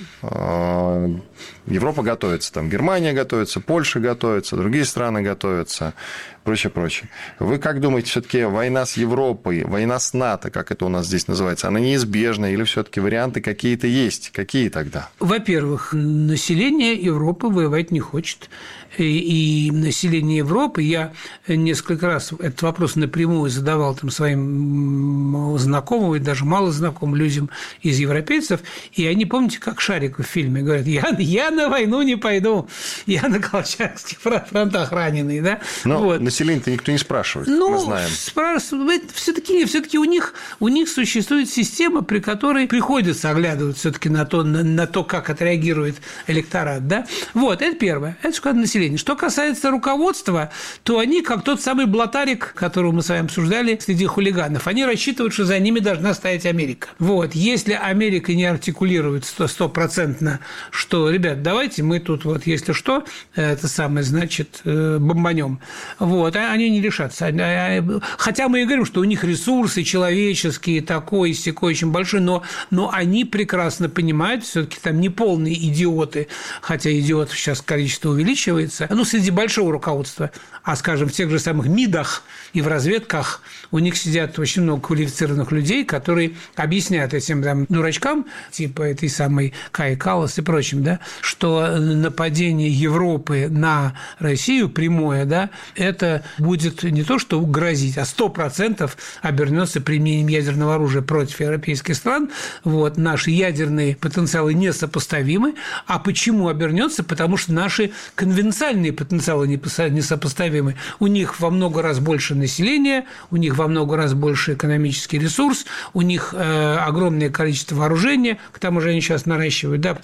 Европа готовится, там Германия готовится, Польша готовится, другие страны готовятся, прочее, прочее. Вы как думаете, все-таки война с Европой, война с НАТО, как это у нас здесь называется, она неизбежна или все-таки варианты какие-то есть? Какие тогда? Во-первых, население Европы воевать не хочет. И население Европы, я несколько раз этот вопрос напрямую задавал там своим знакомым и даже малознакомым людям из европейцев, и они, помните, как Шарик в фильме говорят: я, я на войну не пойду, я на Колчакских фронтах раненый, да? Но вот. Население-то никто не спрашивает, ну, мы знаем. Спрашивают, все-таки, все-таки у них, у них существует система, при которой приходится оглядываться все-таки на то, на, на то, как отреагирует электорат, да? Вот, это первое, это что население. Что касается руководства, то они, как тот самый блатарик, которого мы с вами обсуждали, среди хулиганов, они рассчитывают, что за ними должна стоять Америка. Вот. Если Америка не артикулирует стопроцентно, что, ребят, давайте мы тут вот, если что, это самое, значит, бомбанем. Вот. Они не решатся. Хотя мы и говорим, что у них ресурсы человеческие, такой, сякой, очень большой, но, но они прекрасно понимают, все-таки там не полные идиоты, хотя идиотов сейчас количество увеличивается, ну, среди большого руководства, а, скажем, в тех же самых МИДах и в разведках у них сидят очень много квалифицированных людей, которые объясняют этим там дурачкам, типа этой самой Каи Каллас и прочим, да, что нападение Европы на Россию прямое, да, это будет не то, что грозить, а сто процентов обернется применением ядерного оружия против европейских стран. Вот, наши ядерные потенциалы несопоставимы. А почему обернется? Потому что наши конвенциальные потенциалы несопоставимы. У них во много раз больше населения, у них во много раз больше экономический ресурс, у них э, огромное количество вооружения, к тому же они сейчас наращивают, да,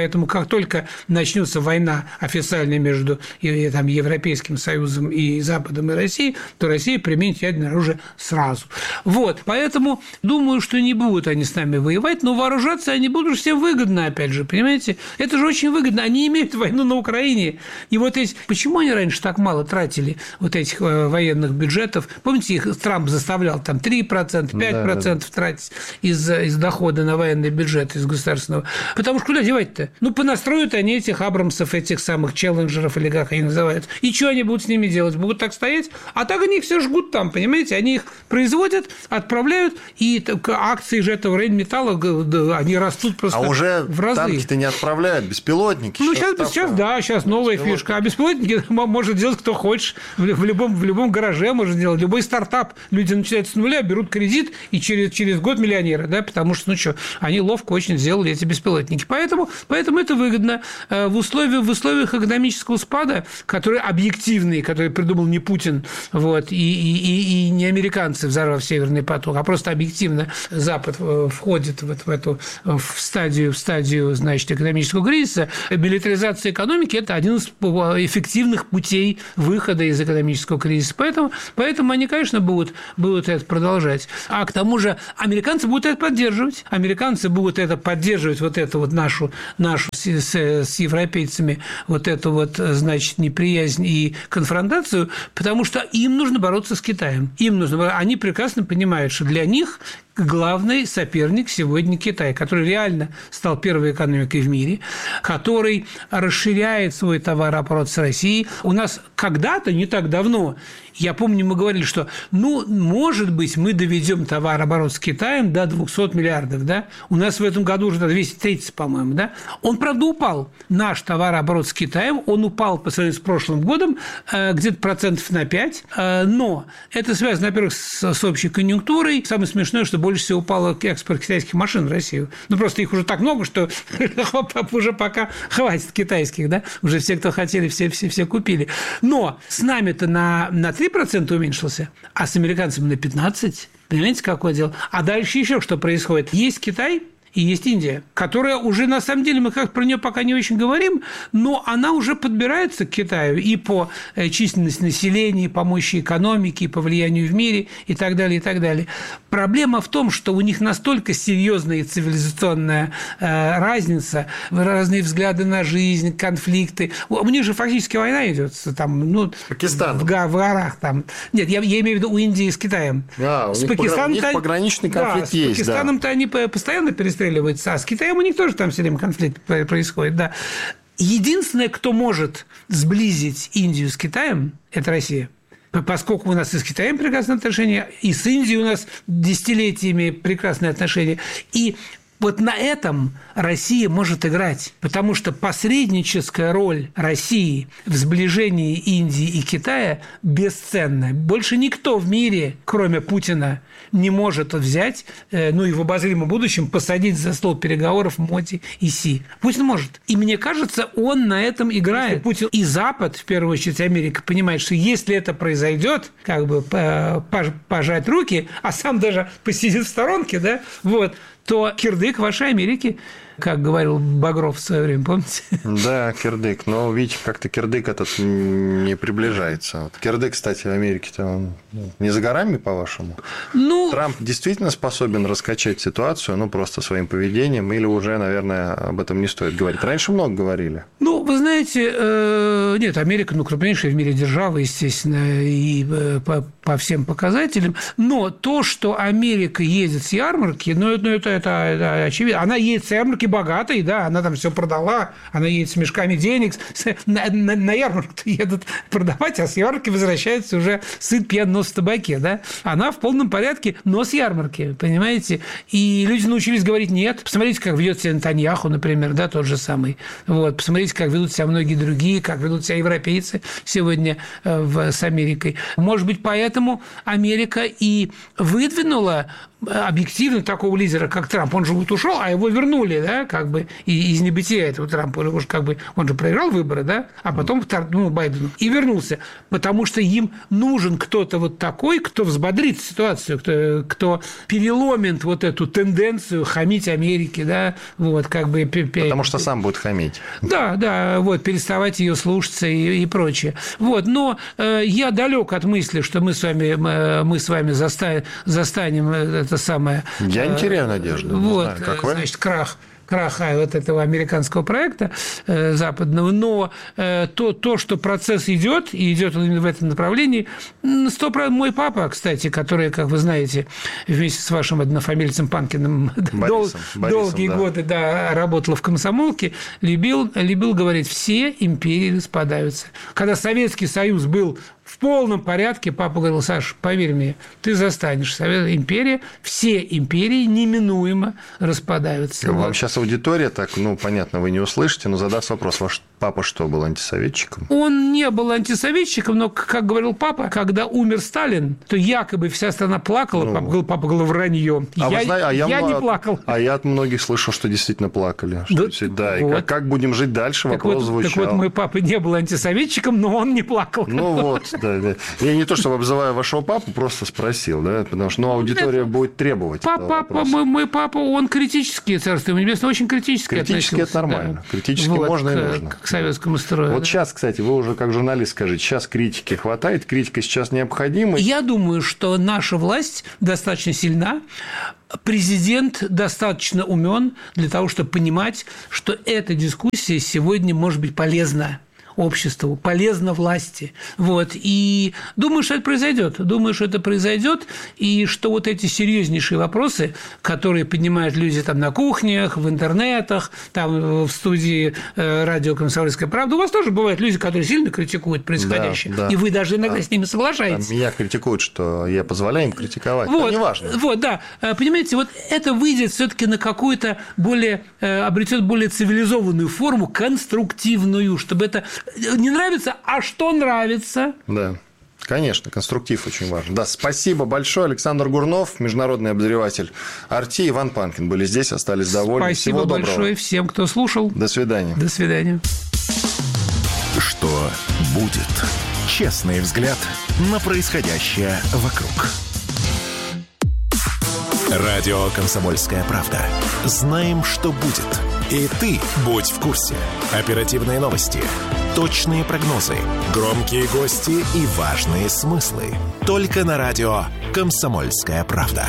поэтому как только начнется война официальная между там, Европейским Союзом и Западом и Россией, то Россия применит ядерное оружие сразу. Вот, поэтому думаю, что не будут они с нами воевать, но вооружаться они будут всем выгодно, опять же, понимаете? Это же очень выгодно. Они имеют войну на Украине. И вот эти... Почему они раньше так мало тратили вот этих военных бюджетов? Помните, их Трамп заставлял там три процента, пять процентов да, да. тратить из, из дохода на военный бюджет, из государственного. Потому что куда девать-то? Ну, понастроят они этих Абрамсов, этих самых челленджеров, или как они называют. И что они будут с ними делать? Будут так стоять? А так они их все жгут там, понимаете? Они их производят, отправляют, и акции же этого Рейнметалла, они растут просто а уже в разы. Танки-то не отправляют, беспилотники. Ну, сейчас, сейчас, да, сейчас новая фишка. А беспилотники может делать кто хочешь. В любом, в любом гараже может делать. Любой стартап. Люди начинают с нуля, берут кредит, и через, через год миллионеры, да, потому что, ну что, они ловко очень сделали эти беспилотники. Поэтому, поэтому это выгодно. В условиях, в условиях экономического спада, который объективный, который придумал не Путин, вот, и, и, и не американцы, взорвав Северный поток, а просто объективно Запад входит вот в эту в стадию, в стадию, значит, экономического кризиса, милитаризация экономики – это один из эффективных путей выхода из экономического кризиса. Поэтому, поэтому они, конечно, будут, будут это продолжать. А к тому же американцы будут это поддерживать. Американцы будут это поддерживать, вот эту вот нашу, нашу с, с, с европейцами, вот эту вот, значит, неприязнь и конфронтацию, потому что им нужно бороться с Китаем. Им нужно, они прекрасно понимают, что для них главный соперник сегодня Китай, который реально стал первой экономикой в мире, который расширяет свой товарооборот с Россией. У нас когда-то, не так давно, я помню, мы говорили, что, ну, может быть, мы доведем товарооборот с Китаем до двухсот миллиардов, да? У нас в этом году уже двести тридцать, по-моему, да? Он, правда, упал. Наш товарооборот с Китаем, он упал по сравнению с прошлым годом где-то процентов на пять, но это связано, во-первых, с, с общей конъюнктурой. Самое смешное, что больше всего упал экспорт китайских машин в Россию. Ну, просто их уже так много, что уже пока хватит китайских, да? Уже все, кто хотели, все, все, все купили. Но с нами-то на, на три процента уменьшился, а с американцами на пятнадцать процентов. Понимаете, какое дело? А дальше еще что происходит? Есть Китай, и есть Индия, которая уже, на самом деле, мы как про нее пока не очень говорим, но она уже подбирается к Китаю и по численности населения, и по мощи экономики, и по влиянию в мире, и так далее, и так далее. Проблема в том, что у них настолько серьезная цивилизационная э, разница, разные взгляды на жизнь, конфликты. У них же фактически война идет там, ну, Пакистан. В, в горах там. Нет, я, я имею в виду у Индии с Китаем. А, с у них, Пакистаном у них пограничный конфликт да, есть. С Пакистаном-то да. они постоянно перестреливаются. А с Китаем у них тоже там все время конфликт происходит, да. Единственное, кто может сблизить Индию с Китаем, это Россия. Поскольку у нас и с Китаем прекрасные отношения, и с Индией у нас десятилетиями прекрасные отношения. И вот на этом Россия может играть, потому что посредническая роль России в сближении Индии и Китая бесценна. Больше никто в мире, кроме Путина, не может взять, ну и в обозримом будущем посадить за стол переговоров Моди и Си. Путин может. И мне кажется, он на этом играет. Путин и Запад, в первую очередь Америка, понимает, что если это произойдет, как бы пожать руки, а сам даже посидит в сторонке, да, вот, то кирдык вашей Америки, как говорил Багров в свое время, помните? Да, кирдык. Но, видите, как-то кирдык этот не приближается. Вот кирдык, кстати, в Америке-то он не за горами, по-вашему? Ну... Трамп действительно способен раскачать ситуацию, ну, просто своим поведением, или уже, наверное, об этом не стоит говорить? Раньше много говорили. Ну, вы знаете, э, нет, Америка, ну, крупнейшая в мире держава, естественно, и э, по, по всем показателям. Но то, что Америка едет с ярмарки, ну, это, это, это, это очевидно. Она едет с ярмарки богатой, да, она там все продала, она едет с мешками денег, на, на, на ярмарку едут продавать, а с ярмарки возвращается уже сыт, пьян, нос в табаке, да. Она в полном порядке, но с ярмарки, понимаете? И люди научились говорить «нет». Посмотрите, как ведет себя Нетаньяху, например, да, тот же самый. Вот. Посмотрите, как ведут себя многие другие, как ведут себя европейцы сегодня в, с Америкой. Может быть, поэтому Америка и выдвинула объективно такого лидера, как Трамп. Он же вот ушел, а его вернули, да? да, как бы и из небытия этого Трампа, уже как бы он же проиграл выборы, да, а потом вторгнул Байдену и вернулся, потому что им нужен кто-то вот такой, кто взбодрит ситуацию, кто, кто переломит вот эту тенденцию хамить Америке, да, вот как бы. Потому что сам будет хамить. Да, да, вот переставать ее слушаться и, и прочее. Вот, но э, я далек от мысли, что мы с вами мы, мы с вами заста, застанем это самое. Я не теряю надежды. Вот, знаю, как вы? Значит, крах. краха вот этого американского проекта э, западного, но э, то, то, что процесс идет, и идет он именно в этом направлении, сто процентов мой папа, кстати, который, как вы знаете, вместе с вашим однофамильцем Панкиным Борисом, дол, Борисом, долгие да. годы да, работал в комсомолке, любил, любил говорить, все империи распадаются. Когда Советский Союз был в полном порядке, папа говорил: Саш, поверь мне, ты застанешь Совет, империя, все империи неминуемо распадаются. Вам вот. сейчас аудитория, так, ну, понятно, вы не услышите, но задаст вопрос: ваш папа что, был антисоветчиком? Он не был антисоветчиком, но, как говорил папа, когда умер Сталин, то якобы вся страна плакала, ну, папа говорил, папа говорил вранье. А я знаете, а я, я от, не плакал. А я от многих слышал, что действительно плакали. Да, что, да, вот. И как, как будем жить дальше, так вопрос вот, звучал. Так вот, мой папа не был антисоветчиком, но он не плакал. Ну вот, да, да. Я не то, чтобы обзываю вашего папу, просто спросил, да, потому что, ну, аудитория это... будет требовать. Папа, папа мой, мой папа, он критический, царство ему небесное, очень критически Критически относился. это нормально. Да. Критически вот, можно к, и нужно. К советскому строю. Вот да. сейчас, кстати, вы уже как журналист скажите, сейчас критики хватает, критика сейчас необходима? Я думаю, что наша власть достаточно сильна, президент достаточно умен для того, чтобы понимать, что эта дискуссия сегодня может быть полезна обществу, полезно власти. Вот. И думаю, что это произойдет. Думаю, что это произойдет, и что вот эти серьезнейшие вопросы, которые поднимают люди там на кухнях, в интернетах, там в студии радио «Комсомольская правда», у вас тоже бывают люди, которые сильно критикуют происходящее, да, да. и вы даже иногда а, с ними соглашаетесь. Меня критикуют, что я позволяю им критиковать. Вот, это неважно. Вот, да. Понимаете, вот это выйдет все-таки на какую-то более, обретет более цивилизованную форму, конструктивную, чтобы это не нравится, а что нравится. Да. Конечно, конструктив очень важен. Да, спасибо большое. Александр Гурнов, международный обозреватель «Арти», Иван Панкин были здесь, остались довольны. Спасибо Всего большое доброго. всем, кто слушал. До свидания. До свидания. Что будет? Честный взгляд на происходящее вокруг. Радио «Комсомольская правда». Знаем, что будет. И ты будь в курсе. Оперативные новости, точные прогнозы, громкие гости и важные смыслы. Только на радио «Комсомольская правда».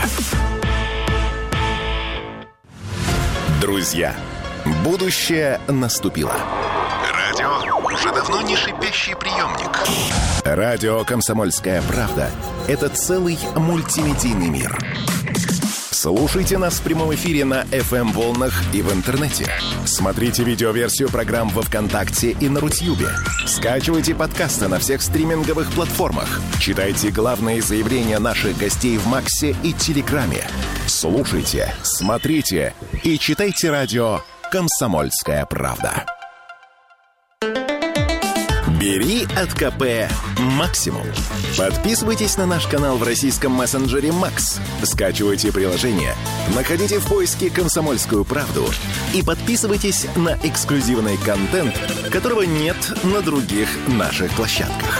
Друзья, будущее наступило. Радио уже давно не шипящий приемник. Радио «Комсомольская правда» — это целый мультимедийный мир. Слушайте нас в прямом эфире на эф эм-волнах и в интернете. Смотрите видеоверсию программ во ВКонтакте и на Рутьюбе. Скачивайте подкасты на всех стриминговых платформах. Читайте главные заявления наших гостей в Максе и Телеграме. Слушайте, смотрите и читайте радио «Комсомольская правда». Бери от ка пэ максимум. Подписывайтесь на наш канал в российском мессенджере Макс. Скачивайте приложение, находите в поиске «Комсомольскую правду» и подписывайтесь на эксклюзивный контент, которого нет на других наших площадках.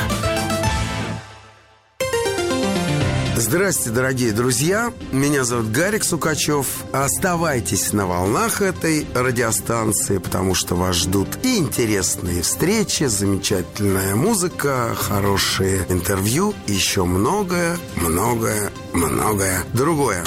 Здрасте, дорогие друзья. Меня зовут Гарик Сукачев. Оставайтесь на волнах этой радиостанции, потому что вас ждут и интересные встречи, замечательная музыка, хорошие интервью, еще многое, многое, многое другое.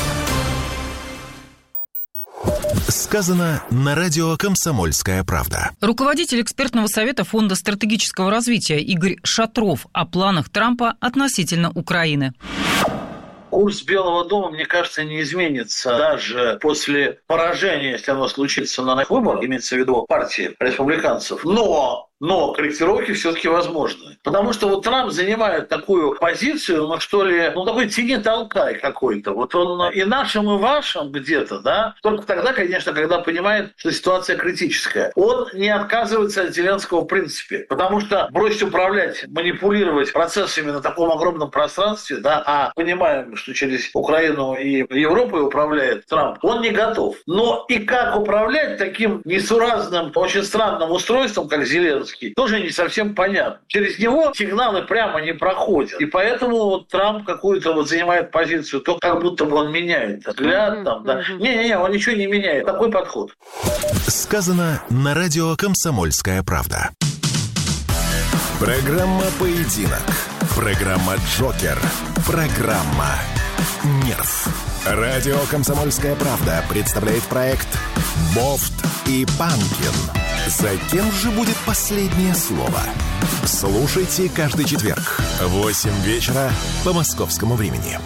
Сказано на радио «Комсомольская правда». Руководитель экспертного совета Фонда стратегического развития Игорь Шатров о планах Трампа относительно Украины. Курс Белого дома, мне кажется, не изменится даже после поражения, если оно случится на выборах, имеется в виду партии республиканцев. Но Но корректировки все-таки возможны. Потому что вот Трамп занимает такую позицию, ну что ли, ну такой тяни-толкай какой-то. Вот он и нашим, и вашим где-то, да, только тогда, конечно, когда понимает, что ситуация критическая. Он не отказывается от Зеленского в принципе. Потому что бросить управлять, манипулировать процессами на таком огромном пространстве, да, а понимаем, что через Украину и Европой управляет Трамп, он не готов. Но и как управлять таким несуразным, очень странным устройством, как Зеленский, тоже не совсем понятно. Через него сигналы прямо не проходят. И поэтому вот Трамп какую-то вот занимает позицию, то как будто бы он меняет взгляд. Там, да. Не-не-не, он ничего не меняет. Такой подход. Сказано на радио «Комсомольская правда». Программа «Поединок». Программа «Джокер». Программа «Нерв». Радио «Комсомольская правда» представляет проект «Бофт и Панкин». За кем же будет последнее слово? Слушайте каждый четверг в восемь вечера по московскому времени.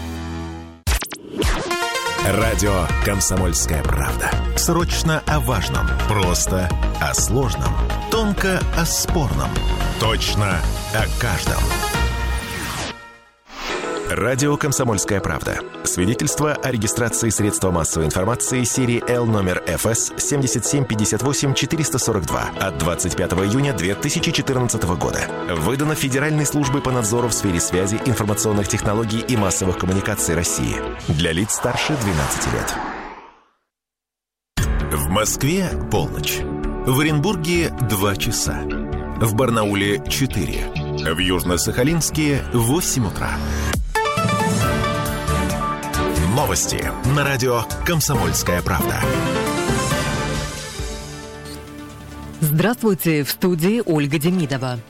Радио «Комсомольская правда». Срочно о важном, просто о сложном, тонко о спорном, точно о каждом. Радио «Комсомольская правда». Свидетельство о регистрации средства массовой информации серии Л номер эф эс семь семь пять восемь четыре сорок два от двадцать пятого июня две тысячи четырнадцатого года. Выдано Федеральной службой по надзору в сфере связи, информационных технологий и массовых коммуникаций России. Для лиц старше двенадцати лет. В Москве полночь. В Оренбурге два часа. В Барнауле четыре. В Южно-Сахалинске восемь утра. Новости на радио «Комсомольская правда». Здравствуйте, в студии Ольга Демидова.